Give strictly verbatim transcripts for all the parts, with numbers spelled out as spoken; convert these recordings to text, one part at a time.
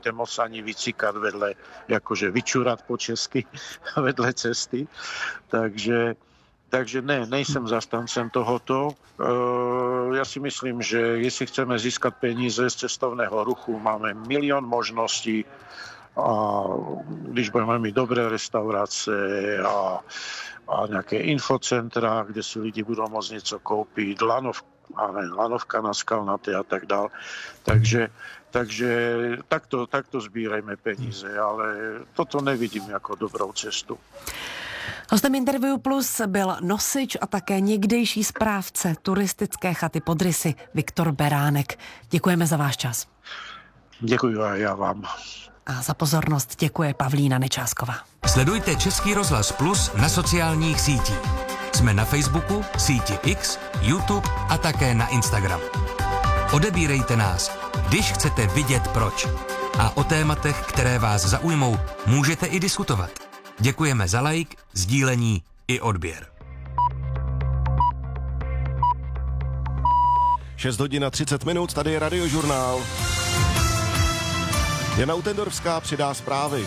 moc ani vycíkat vedle, jakože vyčurat po česky vedle cesty. Takže, takže ne, nejsem zastancem tohoto. E, ja si myslím, že jestli chceme získat peníze z cestovného ruchu, máme milión možností a když budeme mít dobré restaurace a, a nějaké infocentra, kde si lidi budou moct něco koupit, lanov, máme lanovka na Skalnaté a tak dál. Takže, takže takto, takto sbírajme peníze, ale toto nevidím jako dobrou cestu. Hostem Interview Plus byl nosič a také někdejší správce turistické chaty Pod Rysy Viktor Beránek. Děkujeme za váš čas. Děkuji a já vám. A za pozornost děkuje Pavlína Nečásková. Sledujte Český rozhlas Plus na sociálních sítích. Jsme na Facebooku, síti X, YouTube a také na Instagram. Odebírejte nás, když chcete vidět proč. A o tématech, které vás zaujmou, můžete i diskutovat. Děkujeme za like, sdílení i odběr. šest hodin a třicet minut, tady je Radiožurnál. Jana Utendorská přidá zprávy.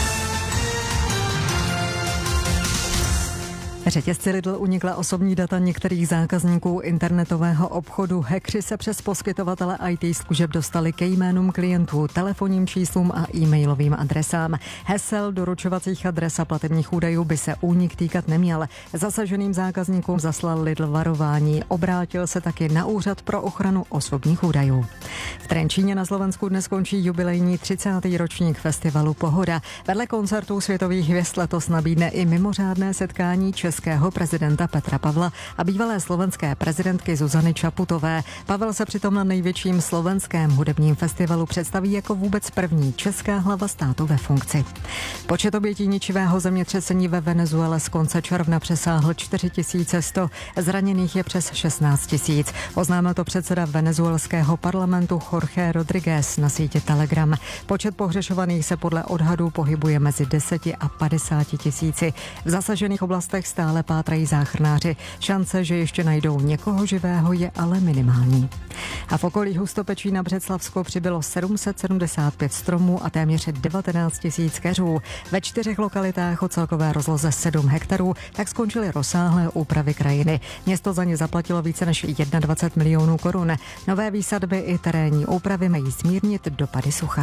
Řetězci Lidl unikla osobní data některých zákazníků internetového obchodu. Hackři se přes poskytovatele í té služeb dostali ke jménům klientů, telefonním číslům a e-mailovým adresám. Hesel, doručovacích adres a platebních údajů by se únik týkat neměl. Zasaženým zákazníkům zaslal Lidl varování. Obrátil se taky na Úřad pro ochranu osobních údajů. V Trenčíně na Slovensku dnes končí jubilejní třicátý ročník festivalu Pohoda. Vedle koncertů světových hvězd letos nabídne i mimořádné setkání českého prezidenta Petra Pavla a bývalé slovenské prezidentky Zuzany Čaputové. Pavel se přitom na největším slovenském hudebním festivalu představí jako vůbec první česká hlava státu ve funkci. Počet obětí ničivého zemětřesení ve Venezuele z konce června přesáhl čtyři tisíce sto, zraněných je přes šestnáct tisíc. Oznámil to předseda venezuelského parlamentu Jorge Rodriguez na síti Telegram. Počet pohřešovaných se podle odhadů pohybuje mezi deseti a padesáti tisíci. V zasažených oblastech stále pátrají záchranáři. Šance, že ještě najdou někoho živého, je ale minimální. A v okolí Hustopečí na Břeclavsko přibylo sedm set sedmdesát pět stromů a téměř devatenáct tisíc keřů. Ve čtyřech lokalitách o celkové rozloze sedm hektarů tak skončily rozsáhlé úpravy krajiny. Město za ně zaplatilo více než dvacet jedna milionů korun. Nové výsadby i terénní úpravy mají zmírnit dopady sucha.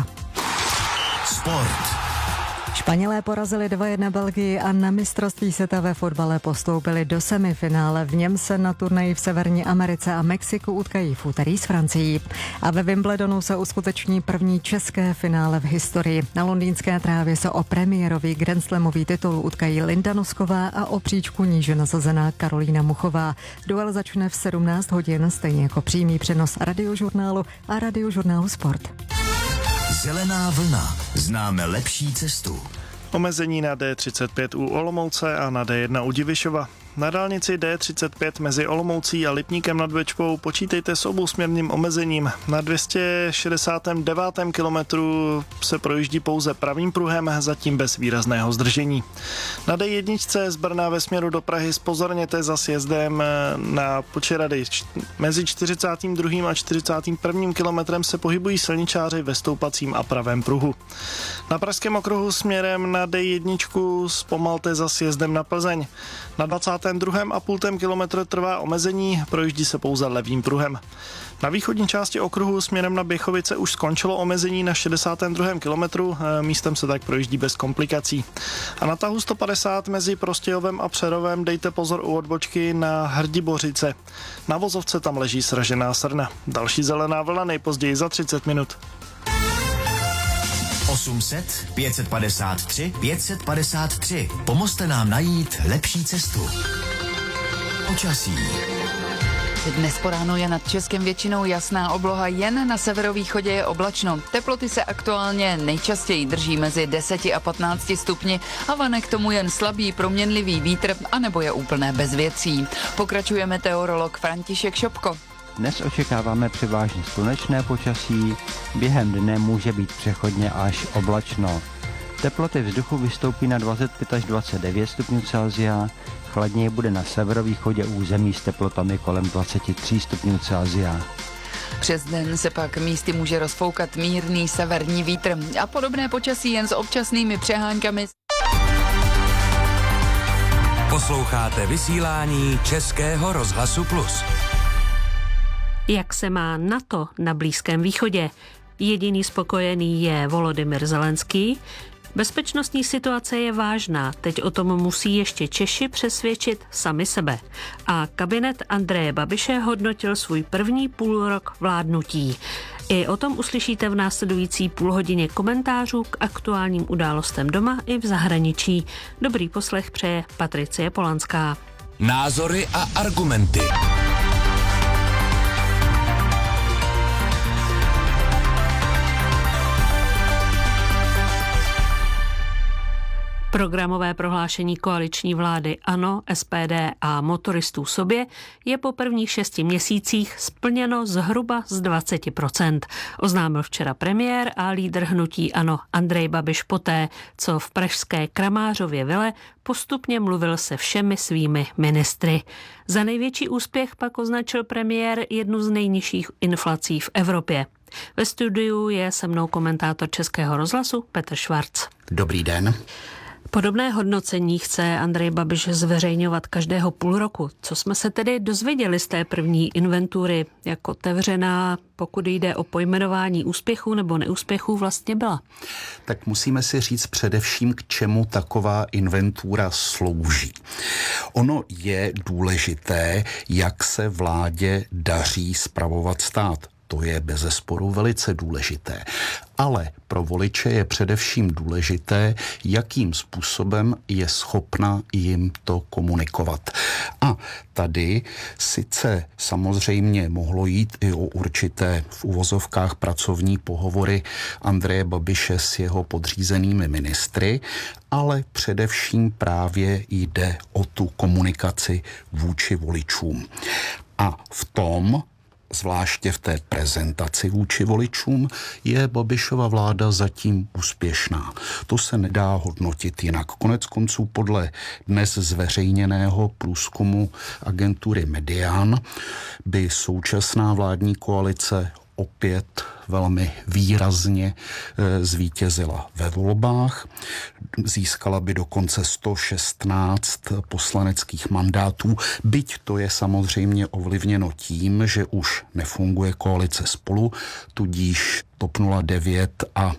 Sport. Španělé porazili dva jedna Belgii a na mistrovství světa ve fotbale postoupili do semifinále. V něm se na turnaji v Severní Americe a Mexiku utkají v úterý s Francií. A ve Wimbledonu se uskuteční první české finále v historii. Na londýnské trávě se o premiérový grandslamový titul utkají Linda Nosková a o příčku níže nasazená Karolína Muchová. Duel začne v sedmnáct hodin, stejně jako přímý přenos Radiožurnálu a Radiožurnálu Sport. Zelená vlna. Známe lepší cestu. Omezení na D třicet pět u Olomouce a na D jedna u Divišova. Na dálnici D třicet pět mezi Olomoucí a Lipníkem nad Bečvou počítejte s obousměrným omezením. Na dvě stě šedesát devět kilometrů se projíždí pouze pravým pruhem, zatím bez výrazného zdržení. Na D jedna z Brna ve směru do Prahy zpozorněte za sjezdem na Počerady. Mezi čtyřicátým druhým a čtyřicátým prvním kilometrem se pohybují silničáři ve stoupacím a pravém pruhu. Na pražském okruhu směrem na D jedna zpomalte za sjezdem na Plzeň. Na dvacátém druhém a půl kilometru trvá omezení, projíždí se pouze levým pruhem. Na východní části okruhu směrem na Běchovice už skončilo omezení na šedesátém druhém kilometru, místem se tak projíždí bez komplikací. A na tahu sto padesát mezi Prostějovem a Přerovem dejte pozor u odbočky na Hrdibořice. Na vozovce tam leží sražená srna. Další zelená vlna nejpozději za třicet minut. osm set, pět set padesát tři, pět set padesát tři. Pomozte nám najít lepší cestu. Počasí. Dnes po ránu je nad Českem většinou jasná obloha, jen na severovýchodě je oblačno. Teploty se aktuálně nejčastěji drží mezi deseti a patnácti stupni a vane k tomu jen slabý proměnlivý vítr anebo je úplné bezvětří. Pokračuje meteorolog František Šopko. Dnes očekáváme převážně slunečné počasí, během dne může být přechodně až oblačno. Teploty vzduchu vystoupí na dvacet pět až dvacet devět stupňů Celsia, chladněji bude na severovýchodě území s teplotami kolem dvacet tři stupňů Celsia. Přes den se pak místy může rozfoukat mírný severní vítr a podobné počasí jen s občasnými přeháňkami. Posloucháte vysílání Českého rozhlasu Plus. Jak se má NATO na Blízkém východě? Jediný spokojený je Volodymyr Zelenský. Bezpečnostní situace je vážná, teď o tom musí ještě Češi přesvědčit sami sebe. A kabinet Andreje Babiše hodnotil svůj první půlrok vládnutí. I o tom uslyšíte v následující půlhodině komentářů k aktuálním událostem doma i v zahraničí. Dobrý poslech přeje Patricie Polanská. Názory a argumenty. Programové prohlášení koaliční vlády ANO, S P D a motoristů sobě je po prvních šesti měsících splněno zhruba z dvacet procent. Oznámil včera premiér a lídr hnutí ANO Andrej Babiš poté, co v pražské Kramářově vile postupně mluvil se všemi svými ministry. Za největší úspěch pak označil premiér jednu z nejnižších inflací v Evropě. Ve studiu je se mnou komentátor Českého rozhlasu Petr Švarc. Dobrý den. Podobné hodnocení chce Andrej Babiš zveřejňovat každého půl roku. Co jsme se tedy dozvěděli z té první inventury, jak otevřená, pokud jde o pojmenování úspěchů nebo neúspěchů, vlastně byla? Tak musíme si říct především, k čemu taková inventura slouží. Ono je důležité, jak se vládě daří spravovat stát. To je bezesporu velice důležité. Ale pro voliče je především důležité, jakým způsobem je schopna jim to komunikovat. A tady sice samozřejmě mohlo jít i o určité v uvozovkách pracovní pohovory Andreje Babiše s jeho podřízenými ministry, ale především právě jde o tu komunikaci vůči voličům. A v tom, zvláště v té prezentaci vůči voličům, je Babišova vláda zatím úspěšná. To se nedá hodnotit jinak. Konec konců podle dnes zveřejněného průzkumu agentury Median by současná vládní koalice opět velmi výrazně e, zvítězila ve volbách. Získala by dokonce sto šestnáct poslaneckých mandátů, byť to je samozřejmě ovlivněno tím, že už nefunguje koalice Spolu, tudíž T O P nula devět a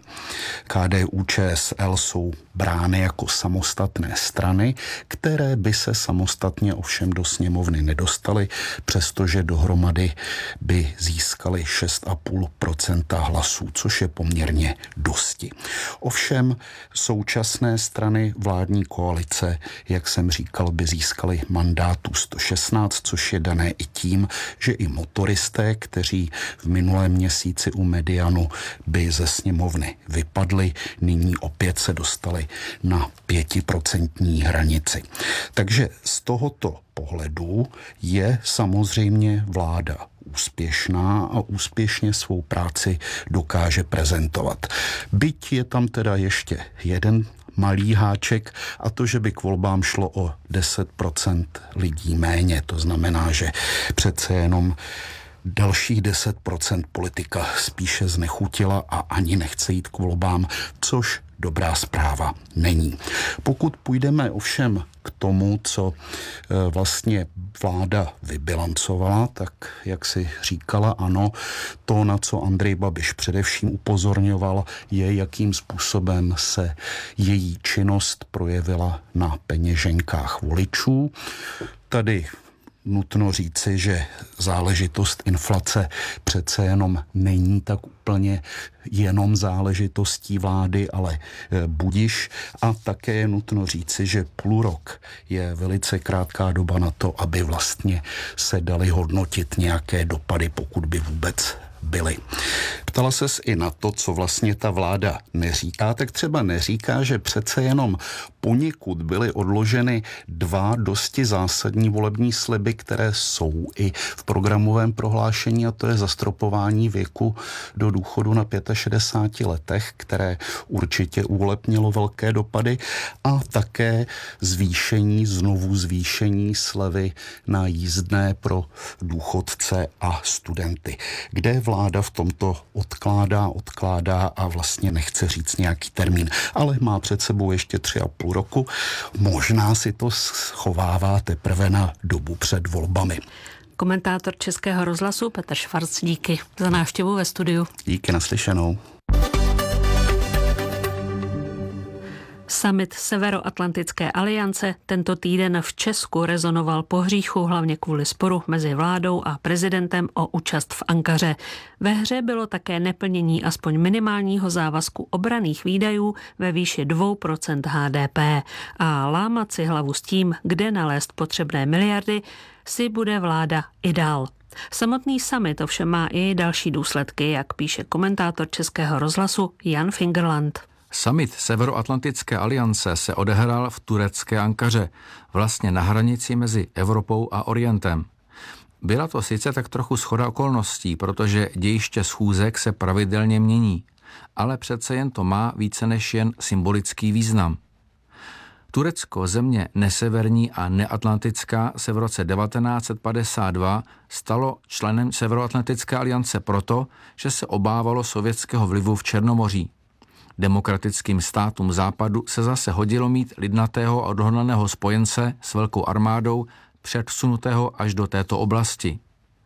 K D U Č S L jsou brány jako samostatné strany, které by se samostatně ovšem do sněmovny nedostaly, přestože dohromady by získaly šest celá pět procenta hlasů, což je poměrně dosti. Ovšem současné strany vládní koalice, jak jsem říkal, by získaly mandátů sto šestnáct, což je dané i tím, že i motoristé, kteří v minulém měsíci u Medianu by ze sněmovny vypadli, nyní opět se dostali na pětiprocentní hranici. Takže z tohoto pohledu je samozřejmě vláda úspěšná a úspěšně svou práci dokáže prezentovat. Byť je tam teda ještě jeden malý háček, a to, že by k volbám šlo o deset procent lidí méně. To znamená, že přece jenom dalších deset procent politika spíše znechutila a ani nechce jít k volbám, což dobrá zpráva není. Pokud půjdeme ovšem k tomu, co vlastně vláda vybilancovala, tak jak si říkala, ano, to, na co Andrej Babiš především upozorňoval, je, jakým způsobem se její činnost projevila na peněženkách voličů. Tady nutno říci, že záležitost inflace přece jenom není tak úplně jenom záležitostí vlády, ale budiš. A také je nutno říci, že půl rok je velice krátká doba na to, aby vlastně se daly hodnotit nějaké dopady, pokud by vůbec byli. Ptala ses i na to, co vlastně ta vláda neříká, tak třeba neříká, že přece jenom poněkud byly odloženy dva dosti zásadní volební sliby, které jsou i v programovém prohlášení, a to je zastropování věku do důchodu na šedesáti pěti letech, které určitě u voleb mělo velké dopady, a také zvýšení, znovu zvýšení slevy na jízdné pro důchodce a studenty, kde vláda v tomto odkládá, odkládá a vlastně nechce říct nějaký termín, ale má před sebou ještě tři a půl roku. Možná si to schovává teprve na dobu před volbami. Komentátor Českého rozhlasu Petr Švarc, díky za návštěvu ve studiu. Díky, naslyšenou. Summit Severoatlantické aliance tento týden v Česku rezonoval po hříchu, hlavně kvůli sporu mezi vládou a prezidentem o účast v Ankaře. Ve hře bylo také neplnění aspoň minimálního závazku obranných výdajů ve výši dvě procenta H D P. A lámat si hlavu s tím, kde nalézt potřebné miliardy, si bude vláda i dál. Samotný summit ovšem má i další důsledky, jak píše komentátor Českého rozhlasu Jan Fingerland. Summit Severoatlantické aliance se odehrál v turecké Ankaře, vlastně na hranici mezi Evropou a Orientem. Byla to sice tak trochu shoda okolností, protože dějiště schůzek se pravidelně mění, ale přece jen to má více než jen symbolický význam. Turecko, země neseverní a neatlantická, se v roce devatenáct set padesát dva stalo členem Severoatlantické aliance proto, že se obávalo sovětského vlivu v Černomoří. Demokratickým státům západu se zase hodilo mít lidnatého a odhodlaného spojence s velkou armádou předsunutého až do této oblasti.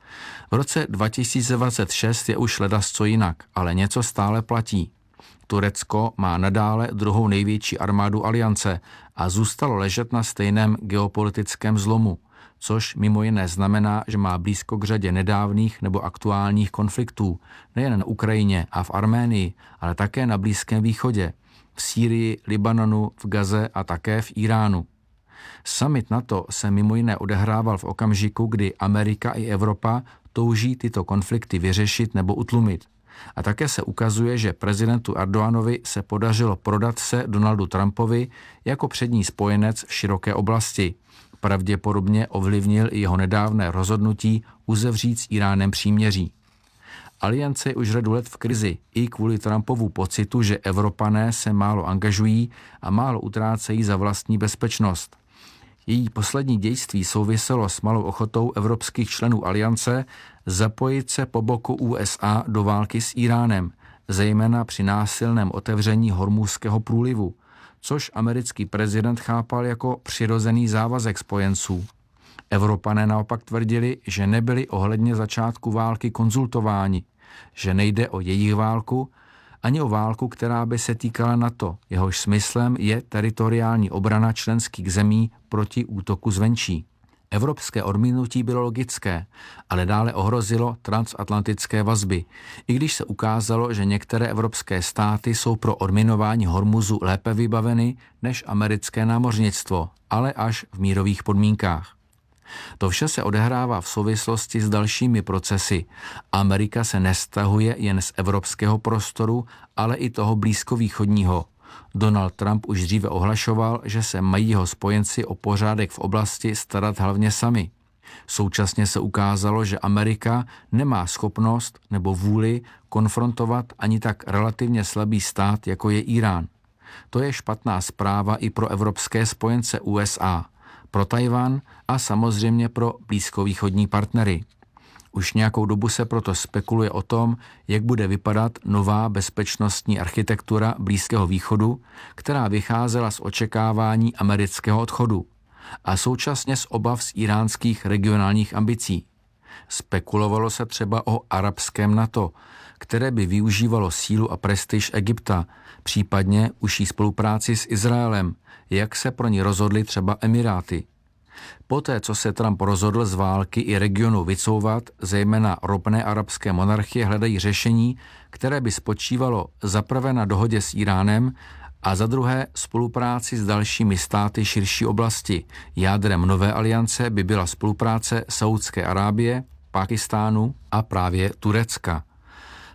V roce dva tisíce dvacet šest je už ledasco jinak, ale něco stále platí. Turecko má nadále druhou největší armádu aliance a zůstalo ležet na stejném geopolitickém zlomu, což mimo jiné znamená, že má blízko k řadě nedávných nebo aktuálních konfliktů, nejen na Ukrajině a v Arménii, ale také na Blízkém východě, v Sýrii, Libanonu, v Gaze a také v Iránu. Summit NATO se mimo jiné odehrával v okamžiku, kdy Amerika i Evropa touží tyto konflikty vyřešit nebo utlumit. A také se ukazuje, že prezidentu Erdoganovi se podařilo prodat se Donaldu Trumpovi jako přední spojenec v široké oblasti. Pravděpodobně ovlivnil i jeho nedávné rozhodnutí uzavřít s Iránem příměří. Aliance je už řadu let v krizi i kvůli Trumpovu pocitu, že Evropané se málo angažují a málo utrácejí za vlastní bezpečnost. Její poslední dějství souviselo s malou ochotou evropských členů aliance zapojit se po boku U S A do války s Iránem, zejména při násilném otevření Hormuzského průlivu, což americký prezident chápal jako přirozený závazek spojenců. Evropané naopak tvrdili, že nebyli ohledně začátku války konzultováni, že nejde o jejich válku, ani o válku, která by se týkala NATO, jehož smyslem je teritoriální obrana členských zemí proti útoku zvenčí. Evropské odmítnutí bylo logické, ale dále ohrozilo transatlantické vazby, i když se ukázalo, že některé evropské státy jsou pro odminování Hormuzu lépe vybaveny než americké námořnictvo, ale až v mírových podmínkách. To vše se odehrává v souvislosti s dalšími procesy. Amerika se nestahuje jen z evropského prostoru, ale i toho blízkovýchodního. Donald Trump už dříve ohlašoval, že se mají jeho spojenci o pořádek v oblasti starat hlavně sami. Současně se ukázalo, že Amerika nemá schopnost nebo vůli konfrontovat ani tak relativně slabý stát, jako je Irán. To je špatná zpráva i pro evropské spojence U S A, pro Tajvan a samozřejmě pro blízkovýchodní partnery. Už nějakou dobu se proto spekuluje o tom, jak bude vypadat nová bezpečnostní architektura Blízkého východu, která vycházela z očekávání amerického odchodu a současně z obav z iránských regionálních ambicí. Spekulovalo se třeba o arabském NATO, které by využívalo sílu a prestiž Egypta, případně užší spolupráci s Izraelem, jak se pro ní rozhodly třeba Emiráty. Poté, co se Trump rozhodl z války i regionu vycouvat, zejména ropné arabské monarchie hledají řešení, které by spočívalo za prvé na dohodě s Iránem a za druhé spolupráci s dalšími státy širší oblasti. Jádrem nové aliance by byla spolupráce Saúdské Arábie, Pákistánu a právě Turecka.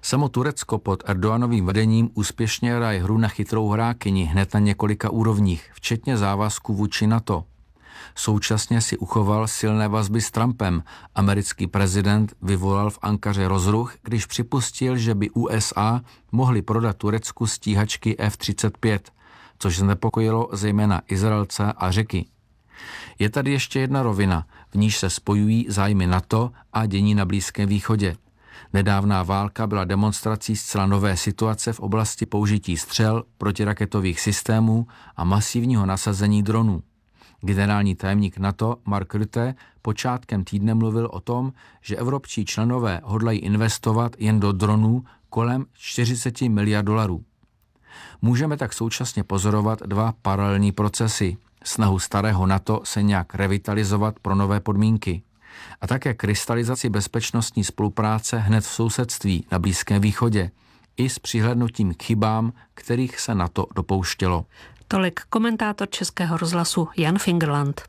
Samo Turecko pod Erdoganovým vedením úspěšně hraje hru na chytrou hrákyni hned na několika úrovních, včetně závazků vůči NATO. Současně si uchoval silné vazby s Trumpem. Americký prezident vyvolal v Ankaře rozruch, když připustil, že by U S A mohli prodat Turecku stíhačky F třicet pět, což znepokojilo zejména Izraelce a Řeky. Je tady ještě jedna rovina, v níž se spojují zájmy NATO a dění na Blízkém východě. Nedávná válka byla demonstrací zcela nové situace v oblasti použití střel, protiraketových systémů a masivního nasazení dronů. Generální tajemník NATO Mark Rutte počátkem týdne mluvil o tom, že evropští členové hodlají investovat jen do dronů kolem čtyřicet miliard dolarů. Můžeme tak současně pozorovat dva paralelní procesy. Snahu starého NATO se nějak revitalizovat pro nové podmínky a také krystalizaci bezpečnostní spolupráce hned v sousedství na Blízkém východě i s přihlédnutím k chybám, kterých se NATO dopouštělo. Tolik komentátor Českého rozhlasu Jan Fingerland.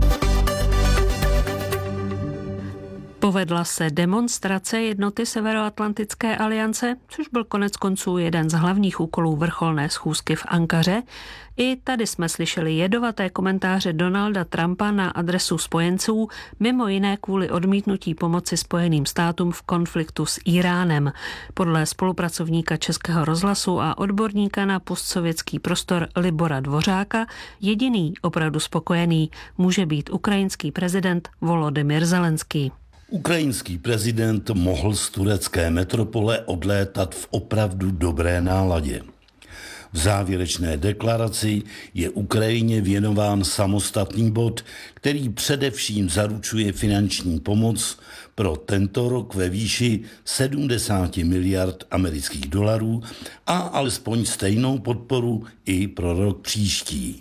Povedla se demonstrace jednoty Severoatlantické aliance, což byl konec konců jeden z hlavních úkolů vrcholné schůzky v Ankaře. I tady jsme slyšeli jedovaté komentáře Donalda Trumpa na adresu spojenců, mimo jiné kvůli odmítnutí pomoci Spojeným státům v konfliktu s Íránem. Podle spolupracovníka Českého rozhlasu a odborníka na postsovětský prostor Libora Dvořáka jediný opravdu spokojený může být ukrajinský prezident Volodymyr Zelenský. Ukrajinský prezident mohl z turecké metropole odlétat v opravdu dobré náladě. V závěrečné deklaraci je Ukrajině věnován samostatný bod, který především zaručuje finanční pomoc pro tento rok ve výši sedmdesát miliard amerických dolarů a alespoň stejnou podporu i pro rok příští.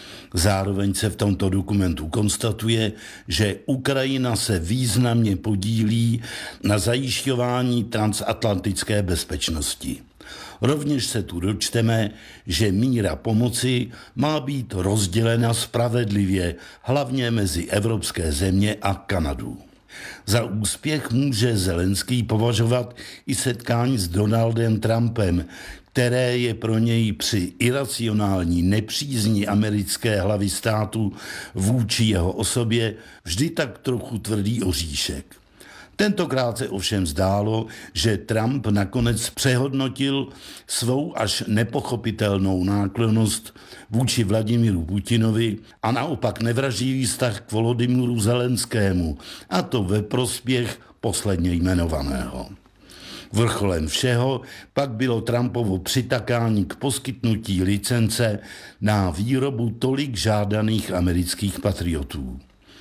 Zároveň se v tomto dokumentu konstatuje, že Ukrajina se významně podílí na zajišťování transatlantické bezpečnosti. Rovněž se tu dočteme, že míra pomoci má být rozdělena spravedlivě, hlavně mezi evropské země a Kanadu. Za úspěch může Zelenský považovat i setkání s Donaldem Trumpem, které je pro něj při iracionální nepřízni americké hlavy státu vůči jeho osobě vždy tak trochu tvrdý oříšek. Tentokrát se ovšem zdálo, že Trump nakonec přehodnotil svou až nepochopitelnou náklonnost vůči Vladimíru Putinovi a naopak nevraživý vztah k Volodymyru Zelenskému, a to ve prospěch posledně jmenovaného. Vrcholem všeho pak bylo Trumpovo přitakání k poskytnutí licence na výrobu tolik žádaných amerických patriotů.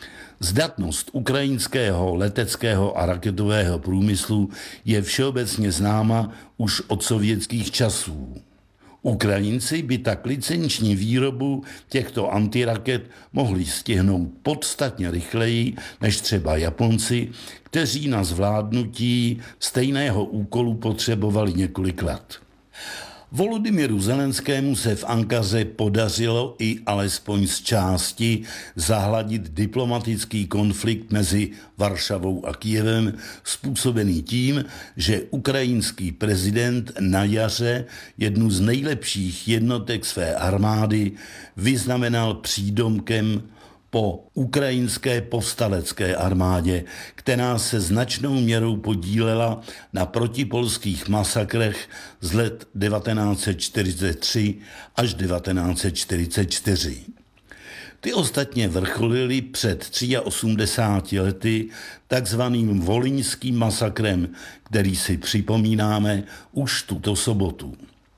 Zdatnost ukrajinského leteckého a raketového průmyslu je všeobecně známa už od sovětských časů. Ukrajinci by tak licenční výrobu těchto antiraket mohli stihnout podstatně rychleji než třeba Japonci, kteří na zvládnutí stejného úkolu potřebovali několik let. Volodymyru Zelenskému se v Ankaře podařilo i alespoň z části zahladit diplomatický konflikt mezi Varšavou a Kyjevem, způsobený tím, že ukrajinský prezident na jaře jednu z nejlepších jednotek své armády vyznamenal přídomkem po ukrajinské povstalecké armádě, která se značnou měrou podílela na protipolských masakrech z let devatenáct set čtyřicet tři až devatenáct set čtyřicet čtyři. Ty ostatně vrcholily před osmdesáti třemi lety takzvaným volyňským masakrem, který si připomínáme už tuto sobotu.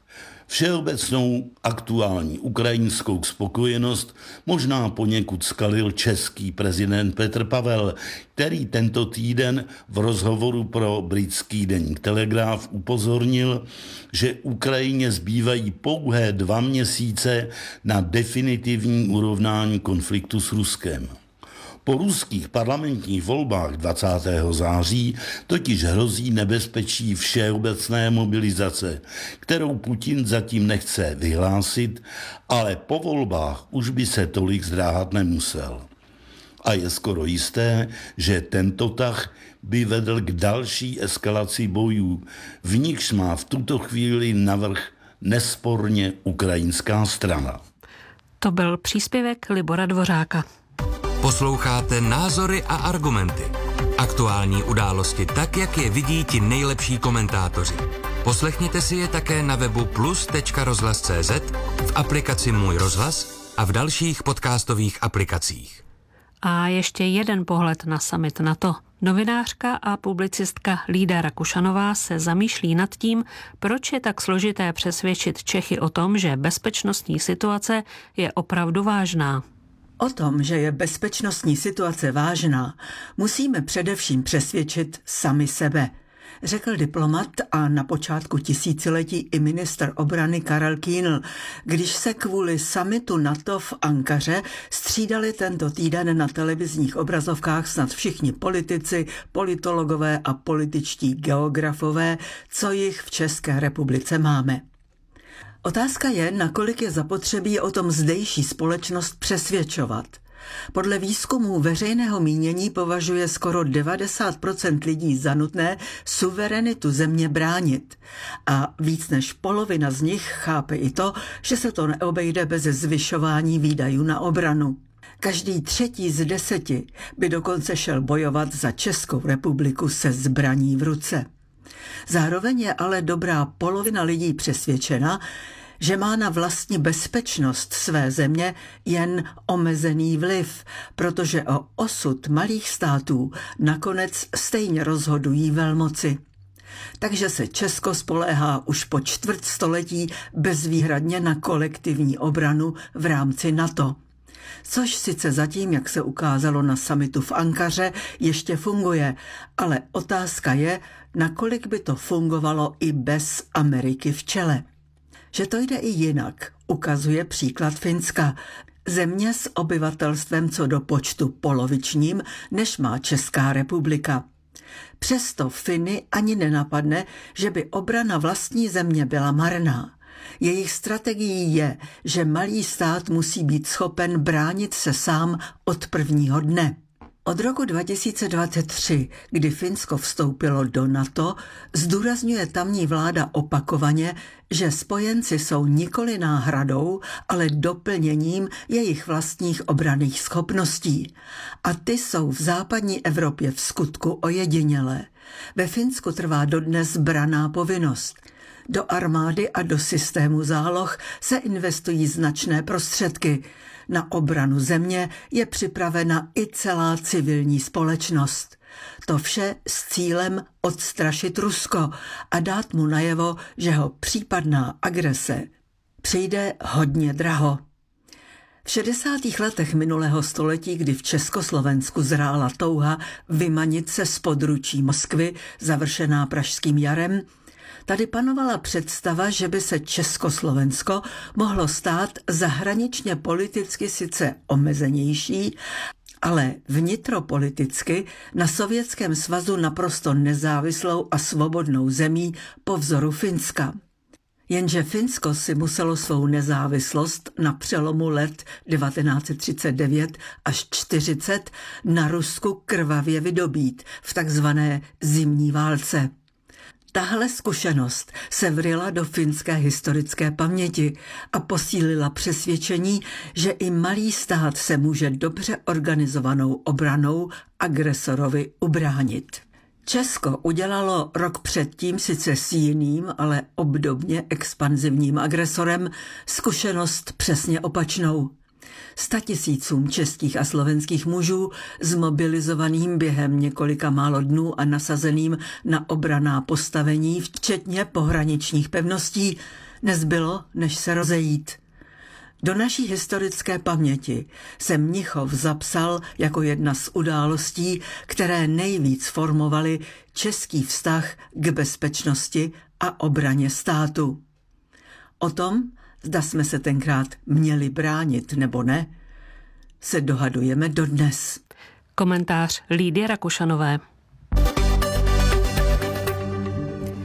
Všeobecnou aktuální ukrajinskou spokojenost možná poněkud skalil český prezident Petr Pavel, který tento týden v rozhovoru pro britský deník Telegraph upozornil, že Ukrajině zbývají pouhé dva měsíce na definitivní urovnání konfliktu s Ruskem. Po ruských parlamentních volbách dvacátého září totiž hrozí nebezpečí všeobecné mobilizace, kterou Putin zatím nechce vyhlásit, ale po volbách už by se tolik zdráhat nemusel. A je skoro jisté, že tento tah by vedl k další eskalaci bojů, v nichž má v tuto chvíli navrch nesporně ukrajinská strana. To byl příspěvek Libora Dvořáka. Posloucháte Názory a argumenty. Aktuální události tak, jak je vidí ti nejlepší komentátoři. Poslechněte si je také na webu plus tečka rozhlas tečka cé zet, v aplikaci Můj rozhlas a v dalších podcastových aplikacích. A ještě jeden pohled na summit NATO. Novinářka a publicistka Lída Rakušanová se zamýšlí nad tím, proč je tak složité přesvědčit Čechy o tom, že bezpečnostní situace je opravdu vážná. O tom, že je bezpečnostní situace vážná, musíme především přesvědčit sami sebe, řekl diplomat a na počátku tisíciletí i ministr obrany Karel Kýnl, když se kvůli summitu NATO v Ankaře střídali tento týden na televizních obrazovkách snad všichni politici, politologové a političtí geografové, co jich v České republice máme. Otázka je, nakolik je zapotřebí o tom zdejší společnost přesvědčovat. Podle výzkumů veřejného mínění považuje skoro devadesát procent lidí za nutné suverenitu země bránit. A víc než polovina z nich chápe i to, že se to neobejde bez zvyšování výdajů na obranu. Každý třetí z deseti by dokonce šel bojovat za Českou republiku se zbraní v ruce. Zároveň je ale dobrá polovina lidí přesvědčena, že má na vlastní bezpečnost své země jen omezený vliv, protože o osud malých států nakonec stejně rozhodují velmoci. Takže se Česko spoléhá už po čtvrt století bezvýhradně na kolektivní obranu v rámci NATO. Což sice zatím, jak se ukázalo na summitu v Ankaře, ještě funguje, ale otázka je, nakolik by to fungovalo i bez Ameriky v čele. Že to jde i jinak, ukazuje příklad Finska, země s obyvatelstvem co do počtu polovičním, než má Česká republika. Přesto Finy ani nenapadne, že by obrana vlastní země byla marná. Jejich strategií je, že malý stát musí být schopen bránit se sám od prvního dne. Od roku dva tisíce dvacet tři, kdy Finsko vstoupilo do NATO, zdůrazňuje tamní vláda opakovaně, že spojenci jsou nikoli náhradou, ale doplněním jejich vlastních obranných schopností. A ty jsou v západní Evropě v skutku ojedinělé. Ve Finsku trvá dodnes branná povinnost. Do armády a do systému záloh se investují značné prostředky. Na obranu země je připravena i celá civilní společnost. To vše s cílem odstrašit Rusko a dát mu najevo, že ho případná agrese přijde hodně draho. V šedesátých letech minulého století, kdy v Československu zrála touha vymanit se z područí Moskvy, završená Pražským jarem, tady panovala představa, že by se Československo mohlo stát zahraničně politicky sice omezenější, ale vnitropoliticky na Sovětském svazu naprosto nezávislou a svobodnou zemí po vzoru Finska. Jenže Finsko si muselo svou nezávislost na přelomu let devatenáct set třicet devět až čtyřicet na Rusku krvavě vydobít v takzvané zimní válce. Tahle zkušenost se vryla do finské historické paměti a posílila přesvědčení, že i malý stát se může dobře organizovanou obranou agresorovi ubránit. Česko udělalo rok předtím sice s jiným, ale obdobně expanzivním agresorem zkušenost přesně opačnou. Statisícům českých a slovenských mužů zmobilizovaným během několika málo dnů a nasazeným na obranná postavení, včetně pohraničních pevností, nezbylo, než se rozejít. Do naší historické paměti se Mnichov zapsal jako jedna z událostí, které nejvíc formovaly český vztah k bezpečnosti a obraně státu. O tom, zda jsme se tenkrát měli bránit nebo ne, se dohadujeme dodnes. Komentář Lídy Rakušanové.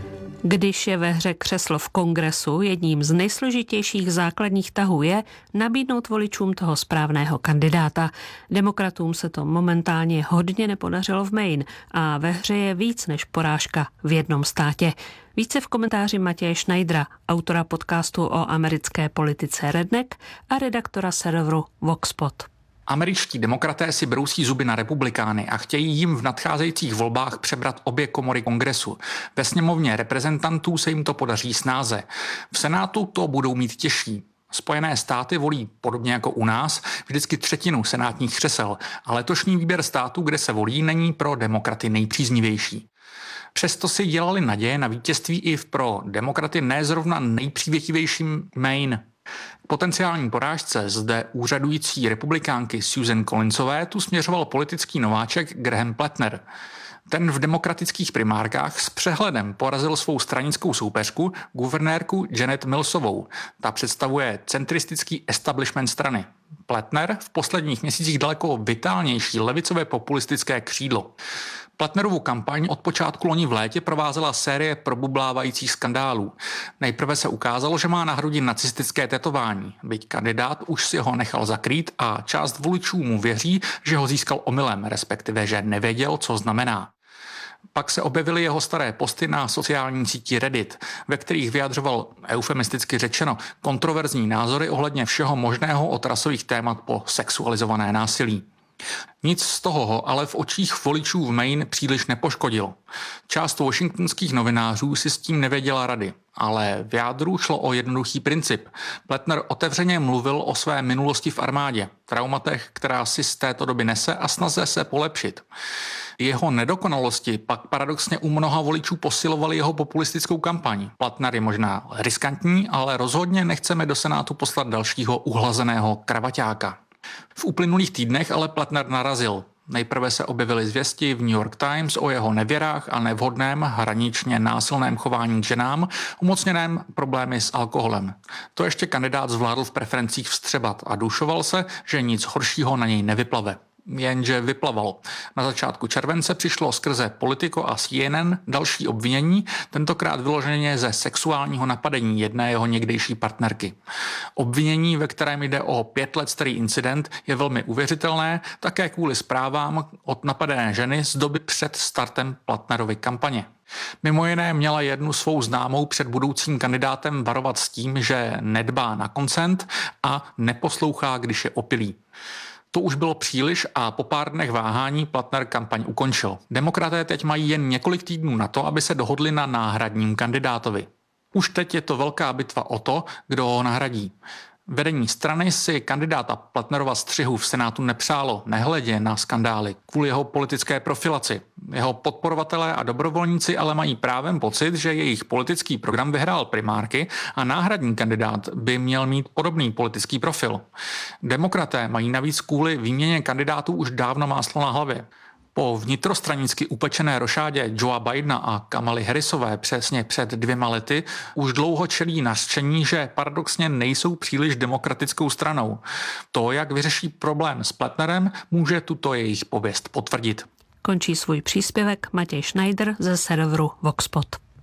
Když je ve hře křeslo v kongresu, jedním z nejsložitějších základních tahů je nabídnout voličům toho správného kandidáta. Demokratům se to momentálně hodně nepodařilo v Maine a ve hře je víc než porážka v jednom státě. Více v komentáři Matěje Schneidera, autora podcastu o americké politice Redneck a redaktora serveru Voxpot. Američtí demokraté si brousí zuby na republikány a chtějí jim v nadcházejících volbách přebrat obě komory kongresu. Ve sněmovně reprezentantů se jim to podaří snáze. V Senátu to budou mít těžší. Spojené státy volí, podobně jako u nás, vždycky třetinu senátních křesel a letošní výběr států, kde se volí, není pro demokraty nejpříznivější. Přesto si dělali naděje na vítězství i v pro demokraty nezrovna nejpřívětivějším Maine. K potenciální porážce zde úřadující republikánky Susan Collinsové tu směřoval politický nováček Graham Plattner. Ten v demokratických primárkách s přehledem porazil svou stranickou soupeřku, guvernérku Janet Millsovou. Ta představuje centristický establishment strany. Plattner v posledních měsících daleko vitálnější levicové populistické křídlo. Plattnerovu kampaň od počátku loni v létě provázela série probublávajících skandálů. Nejprve se ukázalo, že má na hrudi nacistické tetování, byť kandidát už si ho nechal zakrýt a část voličů mu věří, že ho získal omylem, respektive že nevěděl, co znamená. Pak se objevily jeho staré posty na sociální síti Reddit, ve kterých vyjadřoval, eufemisticky řečeno, kontroverzní názory ohledně všeho možného od rasových témat po sexualizované násilí. Nic z toho ho ale v očích voličů v Maine příliš nepoškodilo. Část washingtonských novinářů si s tím nevěděla rady, ale v jádru šlo o jednoduchý princip. Plattner otevřeně mluvil o své minulosti v armádě, traumatech, která si z této doby nese a snaze se polepšit. Jeho nedokonalosti pak paradoxně u mnoha voličů posilovaly jeho populistickou kampaň. Plattner je možná riskantní, ale rozhodně nechceme do Senátu poslat dalšího uhlazeného kravaťáka. V uplynulých týdnech ale Plattner narazil. Nejprve se objevily zvěsti v New York Times o jeho nevěrách a nevhodném, hraničně násilném chování k ženám, umocněném problémy s alkoholem. To ještě kandidát zvládl v preferencích vstřebat a dušoval se, že nic horšího na něj nevyplave. Jenže vyplavalo. Na začátku července přišlo skrze Politico a C N N další obvinění, tentokrát vyloženě ze sexuálního napadení jedné jeho někdejší partnerky. Obvinění, ve kterém jde o pět let starý incident, je velmi uvěřitelné, také kvůli zprávám od napadené ženy z doby před startem Plattnerovy kampaně. Mimo jiné měla jednu svou známou před budoucím kandidátem varovat s tím, že nedbá na koncent a neposlouchá, když je opilý. To už bylo příliš a po pár dnech váhání Plattner kampaň ukončil. Demokraté teď mají jen několik týdnů na to, aby se dohodli na náhradním kandidátovi. Už teď je to velká bitva o to, kdo ho nahradí. Vedení strany si kandidáta Plattnerova střihu v Senátu nepřálo, nehledě na skandály, kvůli jeho politické profilaci. Jeho podporovatelé a dobrovolníci ale mají právem pocit, že jejich politický program vyhrál primárky a náhradní kandidát by měl mít podobný politický profil. Demokraté mají navíc kvůli výměně kandidátů už dávno máslo na hlavě. Po vnitrostranicky upečené rošádě Joea Bidena a Kamaly Harrisové přesně před dvěma lety už dlouho čelí nařčení, že paradoxně nejsou příliš demokratickou stranou. To, jak vyřeší problém s Plattnerem, může tuto jejich pověst potvrdit. Končí svůj příspěvek Matěj Schneider ze serveru Voxpot.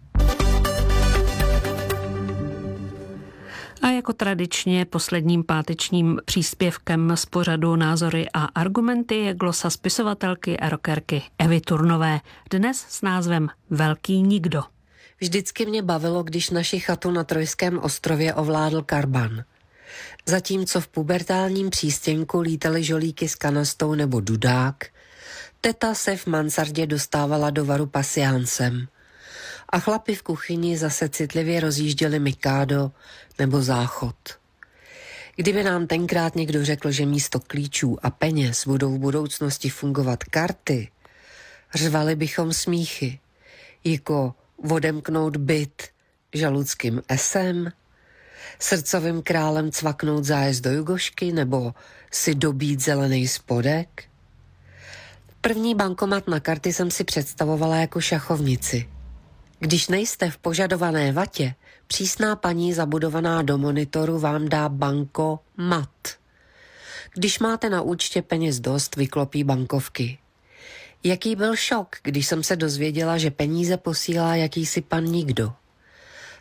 A jako tradičně posledním pátečním příspěvkem z pořadu Názory a argumenty je glosa spisovatelky a rockerky Evy Turnové. Dnes s názvem Velký nikdo. Vždycky mě bavilo, když naši chatu na Trojském ostrově ovládl karban. Zatímco v pubertálním přístěnku lítaly žolíky s kanastou nebo dudák, teta se v mansardě dostávala do varu pasiánsem. A chlapi v kuchyni zase citlivě rozjížděli mikádo nebo záchod. Kdyby nám tenkrát někdo řekl, že místo klíčů a peněz budou v budoucnosti fungovat karty, řvali bychom smíchy, jako odemknout byt žaludským esem, srdcovým králem cvaknout zájezd do Jugošky nebo si dobít zelený spodek. První bankomat na karty jsem si představovala jako šachovnici. Když nejste v požadované vatě, přísná paní zabudovaná do monitoru vám dá banko mat. Když máte na účtě peněz dost, vyklopí bankovky. Jaký byl šok, když jsem se dozvěděla, že peníze posílá jakýsi pan nikdo.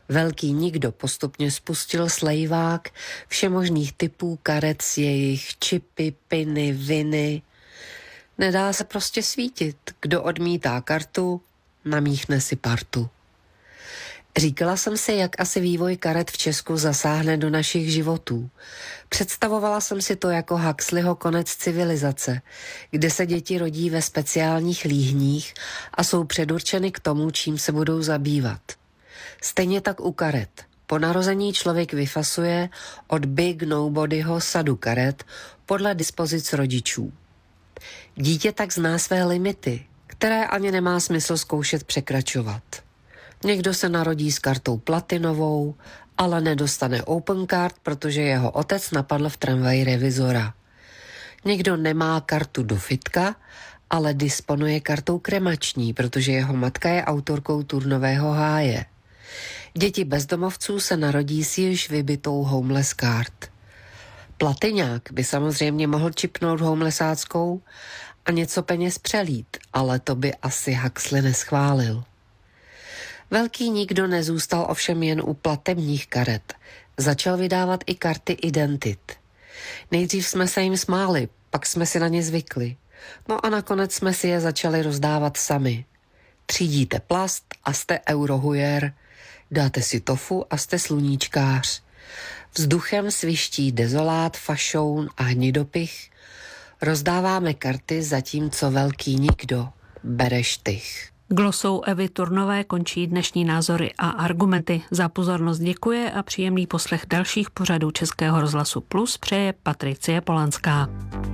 Velký nikdo postupně spustil slejvák všemožných typů karet s jejich čipy, piny, viny. Nedá se prostě svítit. Kdo odmítá kartu, namíchne si partu. Říkala jsem si, jak asi vývoj karet v Česku zasáhne do našich životů. Představovala jsem si to jako Huxleyho konec civilizace, kde se děti rodí ve speciálních líhních a jsou předurčeny k tomu, čím se budou zabývat. Stejně tak u karet. Po narození člověk vyfasuje od Big Nobodyho sadu karet podle dispozic rodičů. Dítě tak zná své limity, které ani nemá smysl zkoušet překračovat. Někdo se narodí s kartou platinovou, ale nedostane open card, protože jeho otec napadl v tramvaji revizora. Někdo nemá kartu do fitka, ale disponuje kartou kremační, protože jeho matka je autorkou turnového háje. Děti bezdomovců se narodí s již vybitou homeless card. Platiňák by samozřejmě mohl čipnout homelessáckou a něco peněz přelít, ale to by asi Huxley neschválil. Velký nikdo nezůstal ovšem jen u platebních karet. Začal vydávat i karty identit. Nejdřív jsme se jim smáli, pak jsme si na ně zvykli. No a nakonec jsme si je začali rozdávat sami. Třídíte plast a jste eurohujer, dáte si tofu a jste sluníčkář. Vzduchem sviští dezolát, fašoun a hnidopich. Rozdáváme karty, zatímco velký nikdo bere štych. Glosou Evy Turnové končí dnešní názory a argumenty. Za pozornost děkuje a příjemný poslech dalších pořadů Českého rozhlasu Plus přeje Patricie Polanská.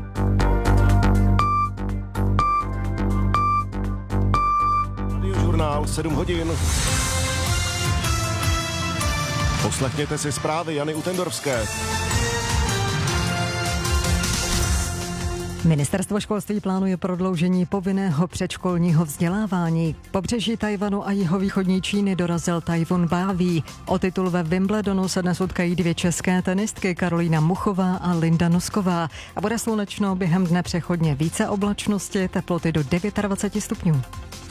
Radiožurnál sedm hodin. Poslechněte si zprávy Jany Utendorfské. Ministerstvo školství plánuje prodloužení povinného předškolního vzdělávání. Pobřeží Tajvanu a jihovýchodní Číny dorazil Tajfun Báví. O titul ve Wimbledonu se dnes utkají dvě české tenistky, Karolína Muchová a Linda Nosková. A bude slunečno, během dne přechodně více oblačnosti, teploty do dvacet devět stupňů.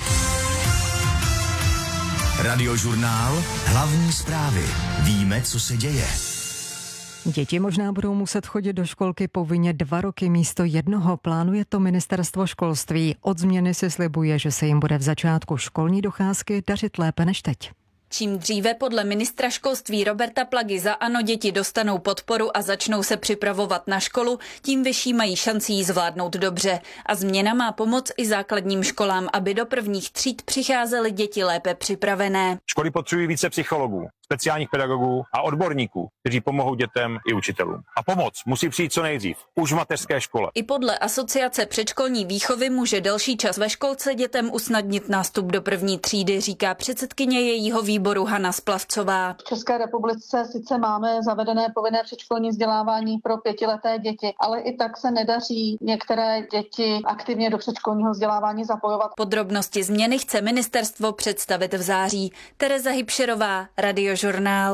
Radiožurnál, hlavní zprávy. Víme, co se děje. Děti možná budou muset chodit do školky povinně dva roky místo jednoho, plánuje to ministerstvo školství. Od změny si slibuje, že se jim bude v začátku školní docházky dařit lépe než teď. Čím dříve podle ministra školství Roberta Plagy za ANO děti dostanou podporu a začnou se připravovat na školu, tím vyšší mají šanci ji zvládnout dobře. A změna má pomoct i základním školám, aby do prvních tříd přicházely děti lépe připravené. Školy potřebují více psychologů, speciálních pedagogů a odborníků, kteří pomohou dětem i učitelům. A pomoc musí přijít co nejdřív, už v mateřské škole. I podle Asociace předškolní výchovy může delší čas ve školce dětem usnadnit nástup do první třídy, říká předsedkyně jejího výboru Hana Splavcová. V České republice sice máme zavedené povinné předškolní vzdělávání pro pětileté děti, ale i tak se nedaří některé děti aktivně do předškolního vzdělávání zapojovat. Podrobnosti změny chce ministerstvo představit v září. Tereza Hybšerová, Radiožurnál.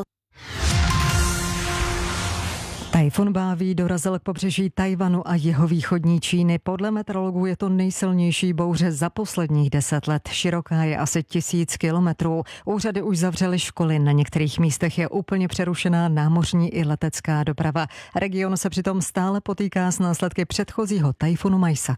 Tajfun Báví dorazil k pobřeží Tajvanu a jihovýchodní Číny. Podle meteorologů je to nejsilnější bouře za posledních deset let. Široká je asi tisíc kilometrů. Úřady už zavřely školy. Na některých místech je úplně přerušená námořní i letecká doprava. Region se přitom stále potýká s následky předchozího tajfunu Majsak.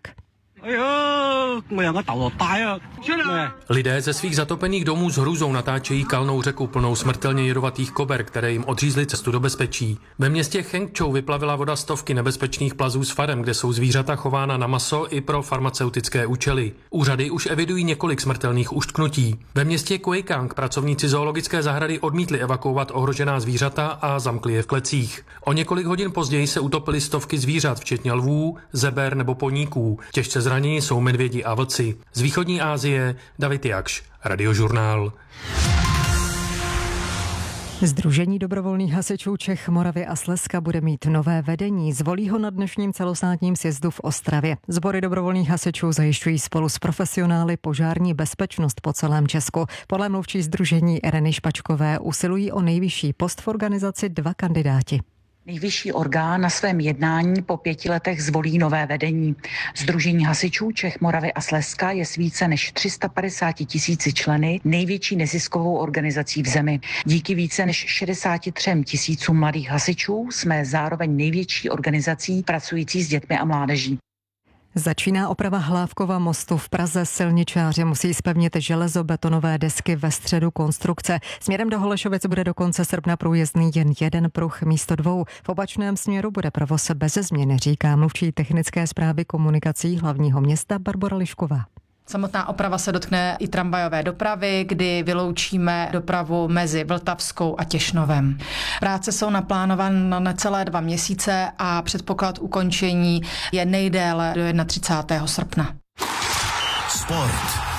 Lidé ze svých zatopených domů s hrůzou natáčejí kalnou řeku plnou smrtelně jedovatých kober, které jim odřízly cestu do bezpečí. Ve městě Chengčou vyplavila voda stovky nebezpečných plazů s farem, kde jsou zvířata chována na maso i pro farmaceutické účely. Úřady už evidují několik smrtelných uštknutí. Ve městě Kuejkang pracovníci zoologické zahrady odmítli evakuovat ohrožená zvířata a zamkli je v klecích. O několik hodin později se utopily stovky zvířat, včetně lvů, zeber nebo poníků. Těžce zraněni jsou medvědi a vlci. Z východní Asie David Jakš, Radiožurnál. Sdružení dobrovolných hasičů Čech, Moravy a Slezska bude mít nové vedení. Zvolí ho na dnešním celostátním sjezdu v Ostravě. Sbory dobrovolných hasičů zajišťují spolu s profesionály požární bezpečnost po celém Česku. Podle mluvčí sdružení Ireny Špačkové usilují o nejvyšší post v organizaci dva kandidáti. Nejvyšší orgán na svém jednání po pěti letech zvolí nové vedení. Sdružení hasičů Čech, Moravy a Slezska je s více než tři sta padesáti tisíci členy největší neziskovou organizací v zemi. Díky více než šedesáti třem tisícům mladých hasičů jsme zároveň největší organizací pracující s dětmi a mládeží. Začíná oprava Hlávkova mostu v Praze. Silničáři musí zpevnit železobetonové desky ve středu konstrukce. Směrem do Holešovic bude do konce srpna průjezdný jen jeden pruh místo dvou. V opačném směru bude provoz beze změny, říká mluvčí technické správy komunikací hlavního města Barbora Lišková. Samotná oprava se dotkne i tramvajové dopravy, kdy vyloučíme dopravu mezi Vltavskou a Těšnovem. Práce jsou naplánovány na necelé dva měsíce a předpoklad ukončení je nejdéle do třicátého prvního srpna. Sport.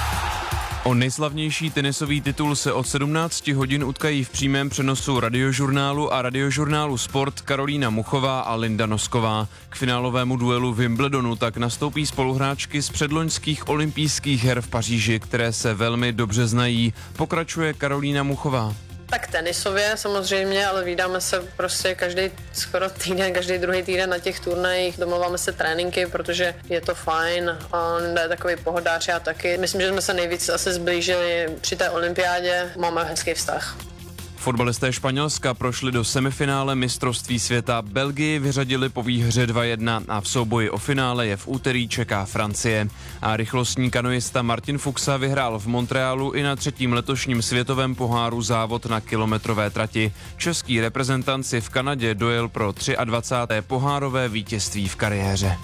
O nejslavnější tenisový titul se od sedmnácti hodin utkají v přímém přenosu Radiožurnálu a Radiožurnálu Sport Karolína Muchová a Linda Nosková. K finálovému duelu Wimbledonu tak nastoupí spoluhráčky z předloňských olympijských her v Paříži, které se velmi dobře znají. Pokračuje Karolína Muchová. Tak tenisově samozřejmě, ale vídáme se prostě každý skoro týden, každý druhý týden na těch turnajích, domluváme se tréninky, protože je to fajn a on je takový pohodář, já taky. Myslím, že jsme se nejvíc asi zblížili při té olympiádě, máme hezký vztah. Fotbalisté Španělska prošli do semifinále mistrovství světa. Belgii vyřadili po výhře dva jedna a v souboji o finále je v úterý čeká Francie. A rychlostní kanoista Martin Fuxa vyhrál v Montrealu i na třetím letošním světovém poháru závod na kilometrové trati. Český reprezentant si v Kanadě dojel pro dvacáté třetí pohárové vítězství v kariéře.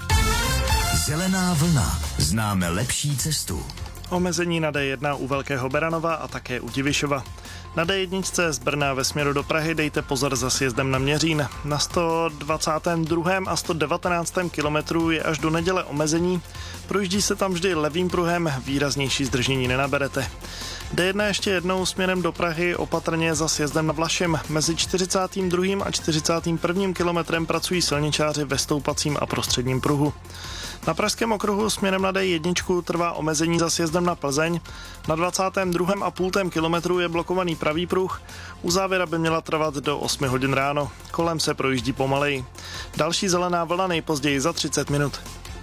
Zelená vlna. Známe lepší cestu. Omezení na dé jedna u Velkého Beranova a také u Divišova. Na dé jedna z Brna ve směru do Prahy dejte pozor za sjezdem na Měřín. Na sto dvacátém druhém a sto devatenáctém kilometru je až do neděle omezení. Projíždí se tam vždy levým pruhem, výraznější zdržení nenaberete. dé jedna ještě jednou směrem do Prahy opatrně za sjezdem na Vlašim. Mezi čtyřicátým druhým a čtyřicátým prvním kilometrem pracují silničáři ve stoupacím a prostředním pruhu. Na pražském okruhu směrem na dé jedna trvá omezení za sjezdem na Plzeň. Na dvacátém druhém a půl kilometru je blokovaný pravý pruh. U závěra by měla trvat do osmi hodin ráno. Kolem se projíždí pomaleji. Další zelená vlna nejpozději za třicet minut.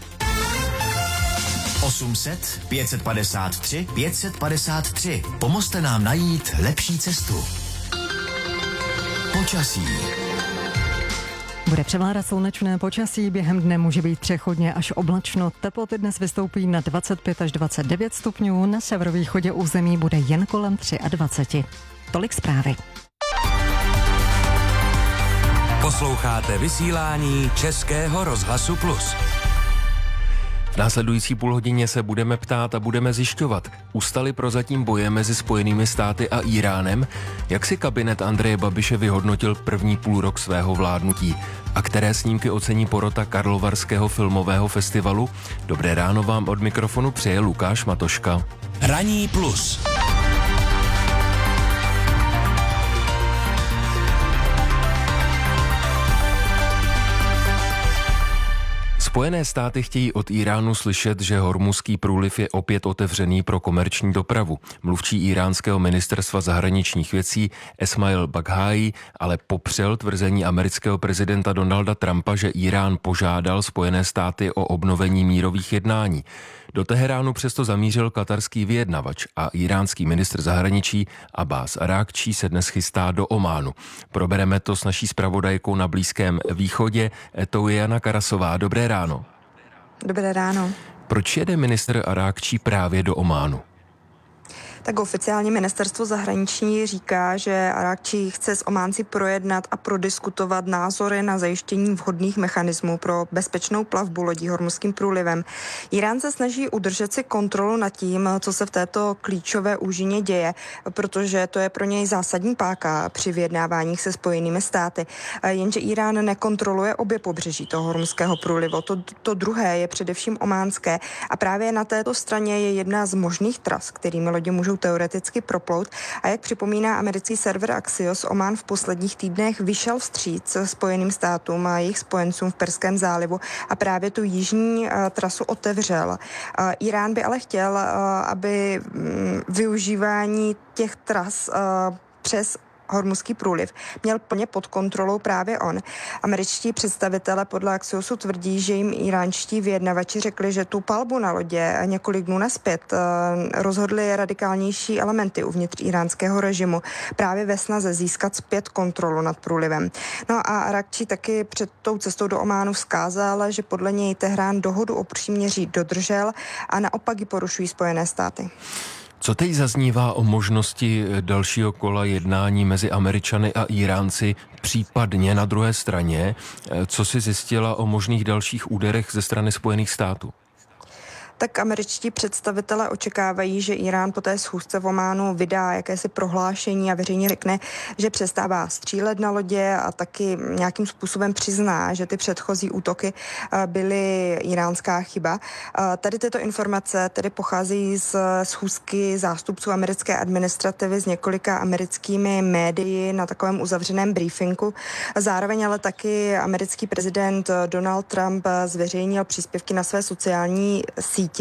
osm set, pět padesát tři, pět padesát tři. Pomozte nám najít lepší cestu. Počasí. Bude převládat slunečné počasí, během dne může být přechodně až oblačno. Teploty dnes vystoupí na dvacet pět až dvacet devět stupňů, na severovýchodě území bude jen kolem dvacet tři. Tolik zprávy. Posloucháte vysílání Českého rozhlasu Plus. V následující půlhodině se budeme ptát a budeme zjišťovat, ustaly prozatím boje mezi Spojenými státy a Íránem, jak si kabinet Andreje Babiše vyhodnotil první půlrok svého vládnutí a které snímky ocení porota Karlovarského filmového festivalu. Dobré ráno vám od mikrofonu přeje Lukáš Matoška. Ranní plus. Spojené státy chtějí od Íránu slyšet, že Hormuzský průliv je opět otevřený pro komerční dopravu. Mluvčí íránského ministerstva zahraničních věcí Esmail Baghaí ale popřel tvrzení amerického prezidenta Donalda Trumpa, že Írán požádal Spojené státy o obnovení mírových jednání. Do Teheránu přesto zamířil katarský vyjednavač a íránský ministr zahraničí Abbás Arákčí se dnes chystá do Ománu. Probereme to s naší zpravodajkou na Blízkém východě, to je Jana Karasová. Dobré ráno. Dobré ráno. Proč jede ministr Arákčí právě do Ománu? Tak oficiálně ministerstvo zahraničí říká, že Arákčí chce s Ománci projednat a prodiskutovat názory na zajištění vhodných mechanismů pro bezpečnou plavbu lodí Hormuzským průlivem. Irán se snaží udržet si kontrolu nad tím, co se v této klíčové úžině děje, protože to je pro něj zásadní páka při vyjednáváních se Spojenými státy. Jenže Irán nekontroluje obě pobřeží toho Hormuzského průlivu. To, to druhé je především ománské a právě na této straně je jedna z možných tras, kterými lodě můžou teoreticky proplout. A jak připomíná americký server Axios, Omán v posledních týdnech vyšel vstříc Spojeným státům a jejich spojencům v Perském zálivu a právě tu jižní uh, trasu otevřel. Uh, Irán by ale chtěl, uh, aby um, využívání těch tras uh, přes Hormuzský průliv měl plně pod kontrolou právě on. Američtí představitelé podle Axiusu tvrdí, že jim iránští vyjednavači řekli, že tu palbu na lodě několik dnů nazpět rozhodli radikálnější elementy uvnitř iránského režimu právě ve snaze získat zpět kontrolu nad průlivem. No a Arakči taky před tou cestou do Ománu vzkázal, že podle něj Tehrán dohodu o příměří dodržel a naopak ji porušují Spojené státy. Co teď zaznívá o možnosti dalšího kola jednání mezi Američany a Iránci, případně na druhé straně, co si zjistila o možných dalších úderech ze strany Spojených států? Tak američtí představitelé očekávají, že Irán po té schůzce v Ománu vydá jakési prohlášení a veřejně řekne, že přestává střílet na lodě a taky nějakým způsobem přizná, že ty předchozí útoky byly iránská chyba. Tady tyto informace tedy pocházejí z schůzky zástupců americké administrativy s několika americkými médii na takovém uzavřeném briefingu. Zároveň ale taky americký prezident Donald Trump zveřejnil příspěvky na své sociální síti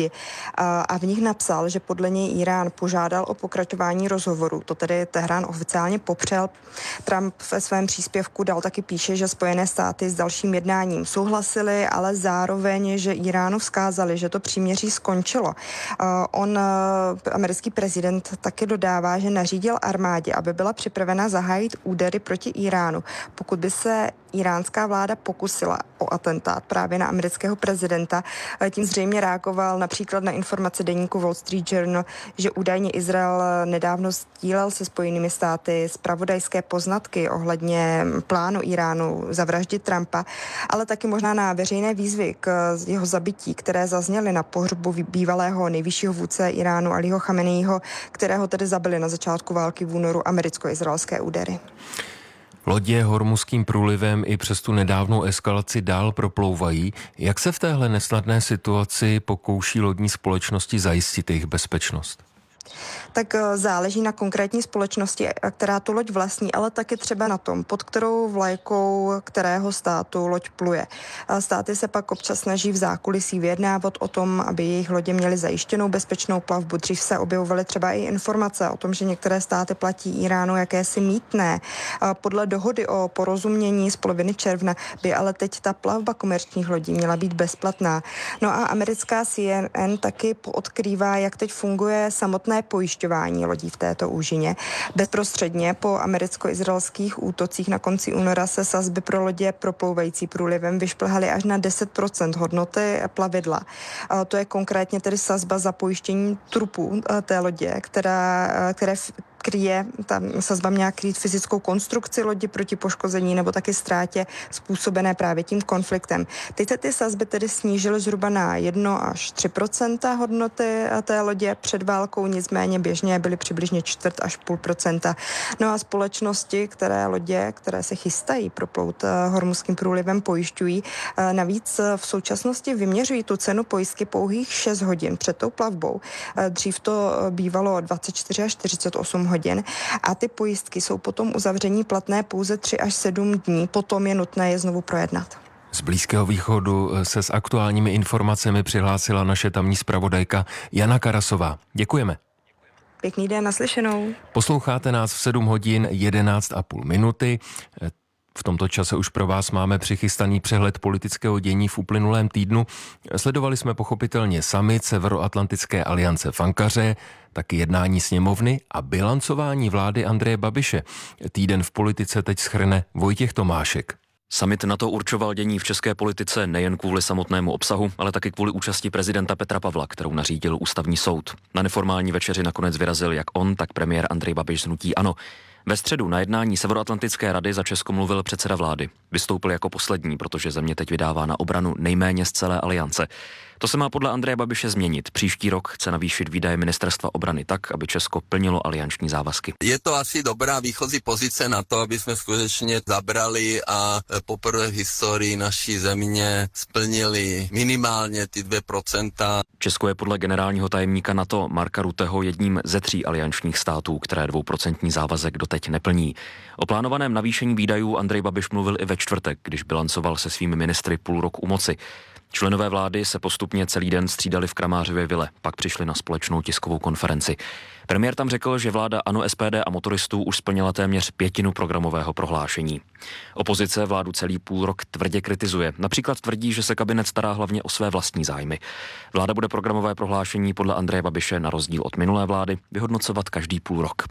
a v nich napsal, že podle něj Irán požádal o pokračování rozhovoru. To tedy Tehrán oficiálně popřel. Trump ve svém příspěvku dal taky píše, že Spojené státy s dalším jednáním souhlasili, ale zároveň, že Iránu vzkázali, že to příměří skončilo. On, americký prezident, taky dodává, že nařídil armádě, aby byla připravena zahájit údery proti Iránu, pokud by se iránská vláda pokusila o atentát právě na amerického prezidenta. Tím zřejmě reagoval například na informace deníku Wall Street Journal, že údajně Izrael nedávno sdílel se Spojenými státy zpravodajské poznatky ohledně plánu Iránu zavraždit Trumpa, ale taky možná na veřejné výzvy k jeho zabití, které zazněly na pohřbu bývalého nejvyššího vůdce Iránu Alího Chameneího, kterého tedy zabili na začátku války v únoru americko-izraelské údery. Lodě Hormuzským průlivem i přes tu nedávnou eskalaci dál proplouvají. Jak se v téhle nesnadné situaci pokouší lodní společnosti zajistit jejich bezpečnost? Tak záleží na konkrétní společnosti, která tu loď vlastní, ale taky třeba na tom, pod kterou vlajkou kterého státu loď pluje. Státy se pak občas snaží v zákulisí vyjednávat o tom, aby jejich lodě měly zajištěnou bezpečnou plavbu. Dřív se objevovaly třeba i informace o tom, že některé státy platí Iránu jakési mýtné. Podle dohody o porozumění z poloviny června by ale teď ta plavba komerčních lodí měla být bezplatná. No a americká C N N taky odkrývá, jak teď funguje samotné pojišťování lodí v této úžině. Bezprostředně po americko-izraelských útocích na konci února se sazby pro lodě proplouvající průlivem vyšplhaly až na deset procent hodnoty plavidla. To je konkrétně tedy sazba za pojištění trupů té lodě, která, které kryje, ta sazba měla krýt fyzickou konstrukci lodi proti poškození nebo taky ztrátě způsobené právě tím konfliktem. Teď se ty sazby tedy snížily zhruba na jedna až tři procenta hodnoty té lodě před válkou, nicméně běžně byly přibližně čtvrt až půl procenta. No a společnosti, které lodě, které se chystají proplout Hormuzským průlivem, pojišťují. Navíc v současnosti vyměřují tu cenu pojistky pouhých šest hodin před tou plavbou. Dřív to bývalo dvacet čtyři až čtyřicet osm hodin a ty pojistky jsou potom uzavření platné pouze tři až sedm dní. Potom je nutné je znovu projednat. Z Blízkého východu se s aktuálními informacemi přihlásila naše tamní zpravodajka Jana Karasová. Děkujeme. Pěkný den, naslyšenou. Posloucháte nás v sedm hodin jedenáct a půl minuty. V tomto čase už pro vás máme přichystaný přehled politického dění v uplynulém týdnu. Sledovali jsme pochopitelně summit Severoatlantické aliance v Ankaře, taky jednání sněmovny a bilancování vlády Andreje Babiše. Týden v politice teď shrne Vojtěch Tomášek. Summit NATO určoval dění v české politice nejen kvůli samotnému obsahu, ale taky kvůli účasti prezidenta Petra Pavla, kterou nařídil ústavní soud. Na neformální večeři nakonec vyrazil jak on, tak premiér Andrej Babiš z hnutí ANO. Ve středu na jednání Severoatlantické rady za Česko mluvil předseda vlády. Vystoupil jako poslední, protože země teď vydává na obranu nejméně z celé aliance. To se má podle Andreje Babiše změnit. Příští rok chce navýšit výdaje ministerstva obrany tak, aby Česko plnilo alianční závazky. Je to asi dobrá výchozí pozice na to, aby jsme skutečně zabrali a poprvé v historii naší země splnili minimálně ty dvě procenta. Česko je podle generálního tajemníka NATO Marka Rutteho jedním ze tří aliančních států, které dvouprocentní závazek doteď neplní. O plánovaném navýšení výdajů Andrej Babiš mluvil i ve čtvrtek, když bilancoval se svými ministry půl roku u moci. Členové vlády se postupně celý den střídali v Kramářově vile, pak přišli na společnou tiskovou konferenci. Premiér tam řekl, že vláda ANO, S P D a motoristů už splnila téměř pětinu programového prohlášení. Opozice vládu celý půl rok tvrdě kritizuje. Například tvrdí, že se kabinet stará hlavně o své vlastní zájmy. Vláda bude programové prohlášení podle Andreje Babiše na rozdíl od minulé vlády vyhodnocovat každý půl rok.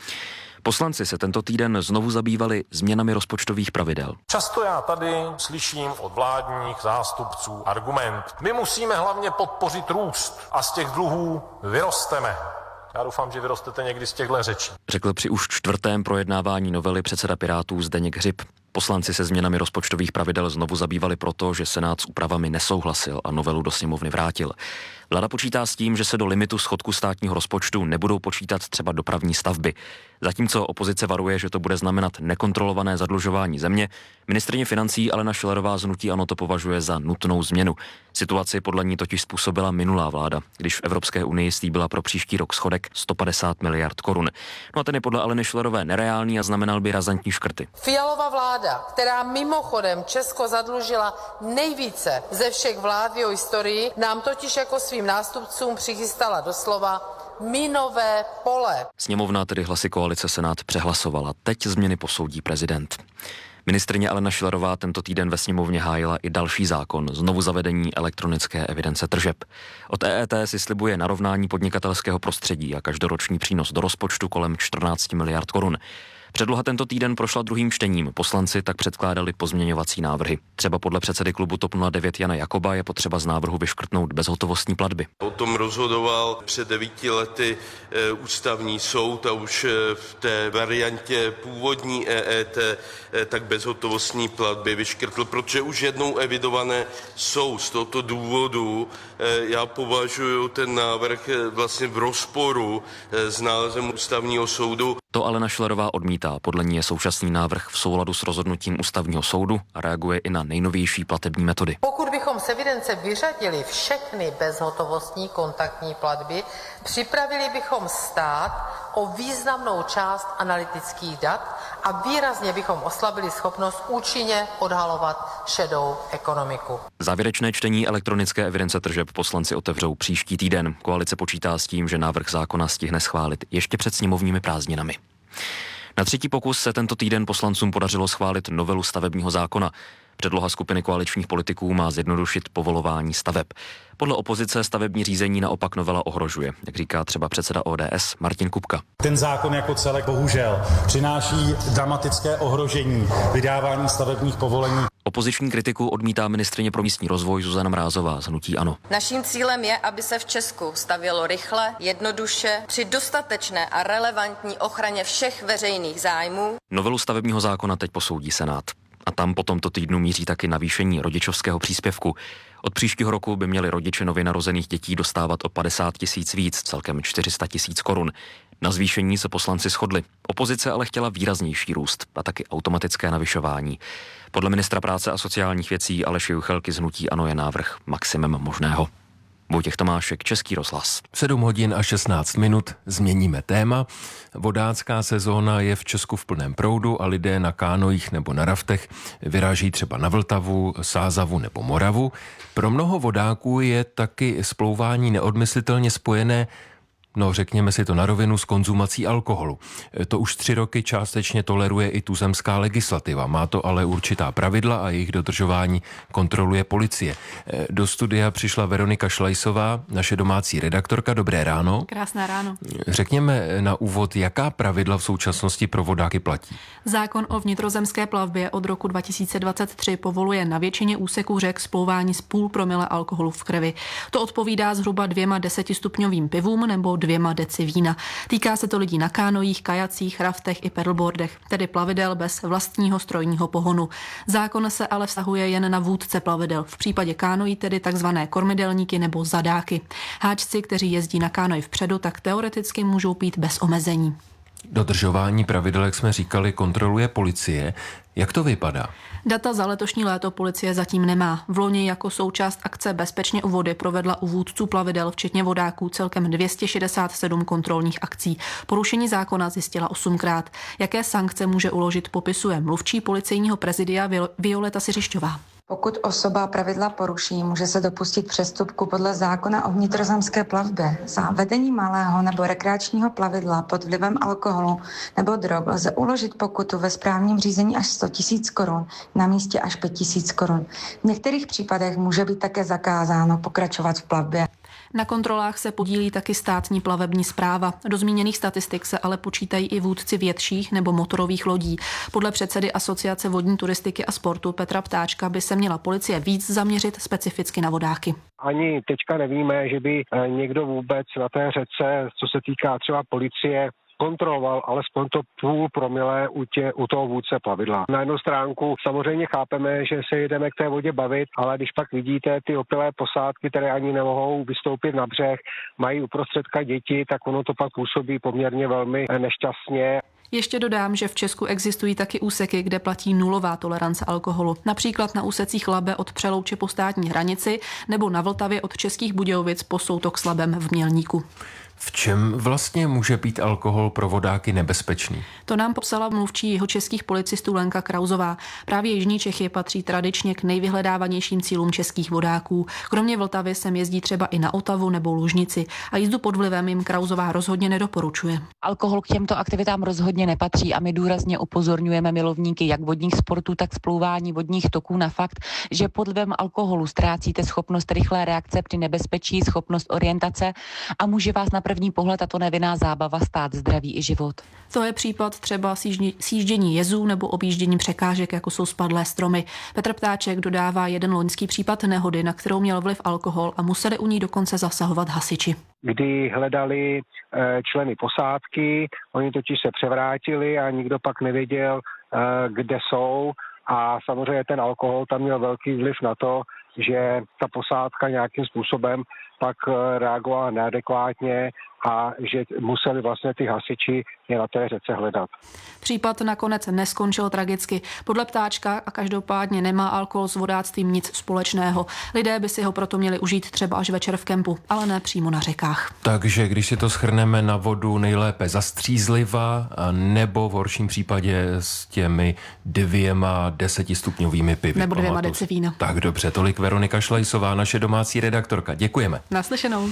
Poslanci se tento týden znovu zabývali změnami rozpočtových pravidel. Často já tady slyším od vládních zástupců argument. My musíme hlavně podpořit růst a z těch dluhů vyrosteme. Já doufám, že vyrostete někdy z těchto řečí. Řekl při už čtvrtém projednávání novely předseda Pirátů Zdeněk Hřib. Poslanci se změnami rozpočtových pravidel znovu zabývali proto, že Senát s úpravami nesouhlasil a novelu do sněmovny vrátil. Vláda počítá s tím, že se do limitu schodku státního rozpočtu nebudou počítat třeba dopravní stavby. Zatímco opozice varuje, že to bude znamenat nekontrolované zadlužování země, ministryně financí Alena Schillerová z hnutí ANO to považuje za nutnou změnu. Situaci podle ní totiž způsobila minulá vláda, když v Evropské unii slíbila pro příští rok schodek sto padesát miliard korun. No a ten je podle Aleny Schillerové nereálný a znamenal by razantní škrty. Fialova vláda, která mimochodem Česko zadlužila nejvíce ze všech vlád v jeho historii, nám totiž jako svým nástupcům přichystala doslova minové pole. Sněmovna tedy hlasy koalice Senát přehlasovala. Teď změny posoudí prezident. Ministryně Alena Schillerová tento týden ve sněmovně hájila i další zákon, znovu zavedení elektronické evidence tržeb. Od E E T si slibuje narovnání podnikatelského prostředí a každoroční přínos do rozpočtu kolem čtrnáct miliard korun. Předloha tento týden prošla druhým čtením, poslanci tak předkládali pozměňovací návrhy. Třeba podle předsedy klubu TOP nula devět Jana Jakoba je potřeba z návrhu vyškrtnout bezhotovostní platby. O tom rozhodoval před devíti lety e, ústavní soud a už e, v té variantě původní E E T e, tak bezhotovostní platby vyškrtl, protože už jednou evidované jsou. Z tohoto důvodu e, já považuji ten návrh e, vlastně v rozporu e, s nálezem ústavního soudu. To Alena Schillerová odmítá. Podle ní je současný návrh v souladu s rozhodnutím ústavního soudu a reaguje i na nejnovější platební metody. Pokud bychom z evidence vyřadili všechny bezhotovostní kontaktní platby, připravili bychom stát o významnou část analytických dat a výrazně bychom oslabili schopnost účinně odhalovat šedou ekonomiku. Závěrečné čtení elektronické evidence tržeb poslanci otevřou příští týden. Koalice počítá s tím, že návrh zákona stihne schválit ještě před sněmovními prázdninami. Na třetí pokus se tento týden poslancům podařilo schválit novelu stavebního zákona. Předloha skupiny koaličních politiků má zjednodušit povolování staveb. Podle opozice stavební řízení naopak novela ohrožuje, jak říká třeba předseda O D S Martin Kupka. Ten zákon jako celek bohužel přináší dramatické ohrožení vydávání stavebních povolení. Opoziční kritiku odmítá ministryně pro místní rozvoj Zuzana Mrázová z hnutí ANO. Naším cílem je, aby se v Česku stavělo rychle, jednoduše, při dostatečné a relevantní ochraně všech veřejných zájmů. Novelu stavebního zákona teď posoudí Senát. A tam po tomto týdnu míří taky navýšení rodičovského příspěvku. Od příštího roku by měli rodiče nově narozených dětí dostávat o padesát tisíc víc, celkem čtyři sta tisíc korun. Na zvýšení se poslanci shodli. Opozice ale chtěla výraznější růst a taky automatické navyšování. Podle ministra práce a sociálních věcí Aleše Juchelky z hnutí ANO je návrh maximum možného. Vojtěch Tomášek, Český rozhlas. sedm hodin a šestnáct minut, změníme téma. Vodácká sezóna je v Česku v plném proudu a lidé na kánojích nebo na raftech vyráží třeba na Vltavu, Sázavu nebo Moravu. Pro mnoho vodáků je taky splouvání neodmyslitelně spojené, no řekněme si to na rovinu, s konzumací alkoholu. To už tři roky částečně toleruje i tuzemská legislativa. Má to ale určitá pravidla a jejich dodržování kontroluje policie. Do studia přišla Veronika Šlajsová, naše domácí redaktorka. Dobré ráno. Krásné ráno. Řekněme na úvod, jaká pravidla v současnosti pro vodáky platí. Zákon o vnitrozemské plavbě od roku dva tisíce dvacet tři povoluje na většině úseků řek splouvání z půl promile alkoholu v krvi. To odpovídá zhruba dvěma desetistupňovým pivům nebo dvěma deci vína. Týká se to lidí na kánojích, kajacích, raftech i pedalboardech, tedy plavidel bez vlastního strojního pohonu. Zákon se ale vztahuje jen na vůdce plavidel, v případě kánojí tedy takzvané kormidelníky nebo zadáky. Háčci, kteří jezdí na kánoji vpředu, tak teoreticky můžou pít bez omezení. Dodržování pravidel, jak jsme říkali, kontroluje policie. Jak to vypadá? Data za letošní léto policie zatím nemá. V loni jako součást akce Bezpečně u vody provedla u vůdců plavidel, včetně vodáků, celkem dvě stě šedesát sedm kontrolních akcí. Porušení zákona zjistila osmkrát. Jaké sankce může uložit, popisuje mluvčí policejního prezidia Violeta Siřišťová. Pokud osoba pravidla poruší, může se dopustit přestupku podle zákona o vnitrozemské plavbě. Za vedení malého nebo rekreačního plavidla pod vlivem alkoholu nebo drog lze uložit pokutu ve správním řízení až sto tisíc korun, na místě až pět tisíc korun. V některých případech může být také zakázáno pokračovat v plavbě. Na kontrolách se podílí taky státní plavební správa. Do zmíněných statistik se ale počítají i vůdci větších nebo motorových lodí. Podle předsedy Asociace vodní turistiky a sportu Petra Ptáčka by se měla policie víc zaměřit specificky na vodáky. Ani teďka nevíme, že by někdo vůbec na té řece, co se týká třeba policie, kontroloval alespoň to půl promile u, tě, u toho vůdce plavidla. Na jednu stránku samozřejmě chápeme, že se jedeme k té vodě bavit, ale když pak vidíte ty opilé posádky, které ani nemohou vystoupit na břeh, mají uprostředka děti, tak ono to pak působí poměrně velmi nešťastně. Ještě dodám, že v Česku existují taky úseky, kde platí nulová tolerance alkoholu. Například na úsecích Labe od Přelouče po státní hranici nebo na Vltavě od Českých Budějovic po Soutok s Labem v Mělníku. V čem vlastně může být alkohol pro vodáky nebezpečný? To nám popsala mluvčí jihočeských policistů Lenka Krauzová. Právě jižní Čechy patří tradičně k nejvyhledávanějším cílům českých vodáků. Kromě Vltavy sem jezdí třeba i na Otavu nebo Lužnici a jízdu pod vlivem jim Krauzová rozhodně nedoporučuje. Alkohol k těmto aktivitám rozhodně nepatří a my důrazně upozorňujeme milovníky jak vodních sportů, tak splouvání vodních toků na fakt, že pod vlivem alkoholu ztrácíte schopnost rychlé reakce při nebezpečí, schopnost orientace a může vás na první pohled tato nevinná zábava stát zdraví i život. To je případ třeba sjíždění jezů nebo objíždění překážek, jako jsou spadlé stromy. Petr Ptáček dodává jeden loňský případ nehody, na kterou měl vliv alkohol a museli u ní dokonce zasahovat hasiči. Kdy hledali členy posádky, oni totiž se převrátili a nikdo pak nevěděl, kde jsou a samozřejmě ten alkohol tam měl velký vliv na to, že ta posádka nějakým způsobem pak reagovala neadekvátně a že museli vlastně ty hasiči je na té řece hledat. Případ nakonec neskončil tragicky. Podle Ptáčka a každopádně nemá alkohol s vodáctvím nic společného. Lidé by si ho proto měli užít třeba až večer v kempu, ale ne přímo na řekách. Takže když si to shrneme, na vodu nejlépe zastřízliva nebo v horším případě s těmi dvěma desetistupňovými pivy. Nebo dvěma deci vína. Tak dobře, tolik Veronika Šlejsová, naše domácí redaktorka. Děkujeme. Naslyšenou.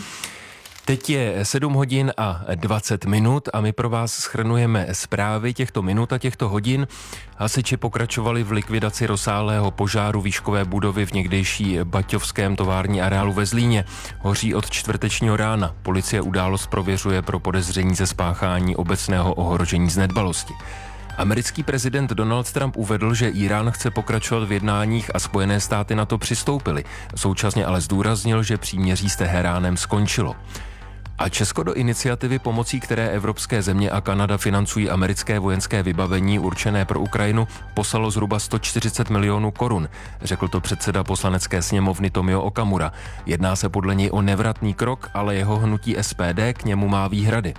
Teď je sedm hodin a dvacet minut a my pro vás shrnujeme zprávy těchto minut a těchto hodin. Hasiči pokračovali v likvidaci rozsáhlého požáru výškové budovy v někdejší baťovském tovární areálu ve Zlíně. Hoří od čtvrtečního rána. Policie událost prověřuje pro podezření ze spáchání obecného ohrožení z nedbalosti. Americký prezident Donald Trump uvedl, že Irán chce pokračovat v jednáních a Spojené státy na to přistoupily. Současně ale zdůraznil, že příměří s Teheránem skončilo. A Česko do iniciativy, pomocí které evropské země a Kanada financují americké vojenské vybavení určené pro Ukrajinu, poslalo zhruba sto čtyřicet milionů korun, řekl to předseda poslanecké sněmovny Tomio Okamura. Jedná se podle něj o nevratný krok, ale jeho hnutí S P D k němu má výhrady.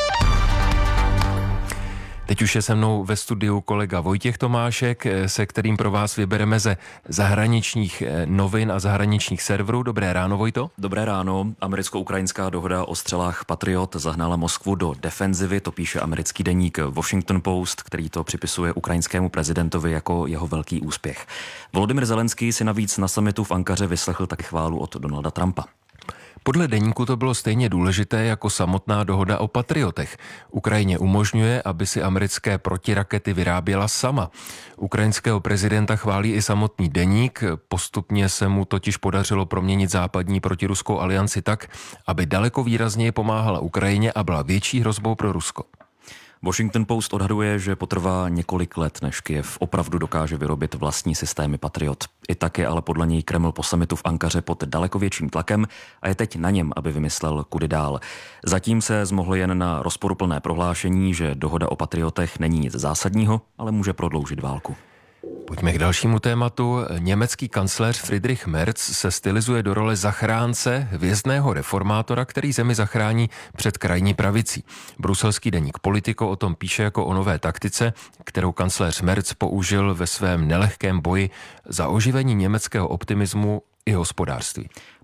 Teď už je se mnou ve studiu kolega Vojtěch Tomášek, se kterým pro vás vybereme ze zahraničních novin a zahraničních serverů. Dobré ráno, Vojto. Dobré ráno. Americko-ukrajinská dohoda o střelách Patriot zahnala Moskvu do defenzivy, to píše americký deník Washington Post, který to připisuje ukrajinskému prezidentovi jako jeho velký úspěch. Volodymyr Zelenský si navíc na summitu v Ankaře vyslechl taky chválu od Donalda Trumpa. Podle deníku to bylo stejně důležité jako samotná dohoda o Patriotech. Ukrajině umožňuje, aby si americké protirakety vyráběla sama. Ukrajinského prezidenta chválí i samotný deník. Postupně se mu totiž podařilo proměnit západní protiruskou alianci tak, aby daleko výrazněji pomáhala Ukrajině a byla větší hrozbou pro Rusko. Washington Post odhaduje, že potrvá několik let, než Kyjev opravdu dokáže vyrobit vlastní systémy Patriot. I tak je ale podle něj Kreml po summitu v Ankaře pod daleko větším tlakem a je teď na něm, aby vymyslel, kudy dál. Zatím se zmohlo jen na rozporuplné prohlášení, že dohoda o Patriotech není nic zásadního, ale může prodloužit válku. Pojďme k dalšímu tématu. Německý kancléř Friedrich Merz se stylizuje do role zachránce, hvězdného reformátora, který zemi zachrání před krajní pravicí. Bruselský deník Politico o tom píše jako o nové taktice, kterou kancléř Merz použil ve svém nelehkém boji za oživení německého optimismu i hospodářství.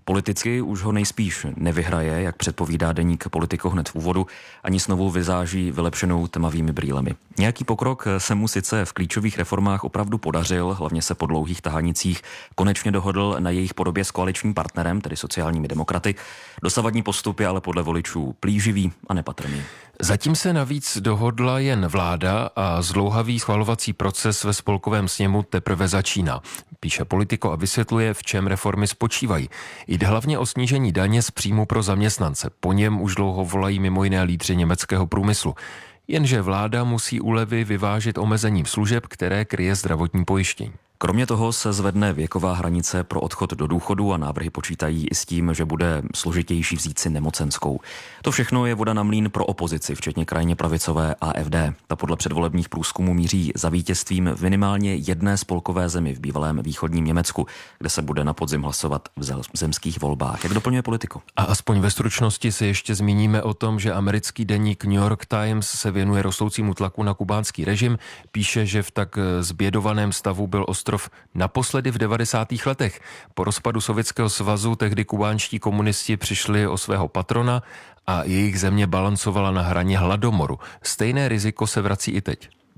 Politicky už ho nejspíš nevyhraje, jak předpovídá deník Politico hned v úvodu, ani s novou vizáží vylepšenou tmavými brýlemi. Nějaký pokrok se mu sice v klíčových reformách opravdu podařil, hlavně se po dlouhých tahanicích konečně dohodl na jejich podobě s koaličním partnerem, tedy sociálními demokraty. Dosavadní postup je ale podle voličů plíživý a nepatrný. Zatím se navíc dohodla jen vláda a zdlouhavý schvalovací proces ve spolkovém sněmu teprve začíná. Píše Politico a vysvětluje, v čem reformy spočívají. Jde hlavně o snížení daně z příjmu pro zaměstnance. Po něm už dlouho volají mimo jiné lídři německého průmyslu. Jenže vláda musí úlevy vyvážit omezením služeb, které kryje zdravotní pojištění. Kromě toho se zvedne věková hranice pro odchod do důchodu a návrhy počítají i s tím, že bude složitější vzít si nemocenskou. To všechno je voda na mlýn pro opozici, včetně krajně pravicové A F D. Ta podle předvolebních průzkumů míří za vítězstvím v minimálně jedné spolkové zemi v bývalém východním Německu, kde se bude na podzim hlasovat v zemských volbách. Jak doplňuje Politico? A aspoň ve stručnosti se ještě zmíníme o tom, že americký deník New York Times se věnuje rostoucímu tlaku na kubánský režim. Píše, že v tak zbědovaném stavu byl ostrov naposledy v devadesátých letech. Po rozpadu Sovětského svazu tehdy kubánští komunisti přišli o svého patrona a jejich země balancovala na hraně hladomoru. Stejné riziko se vrací i teď.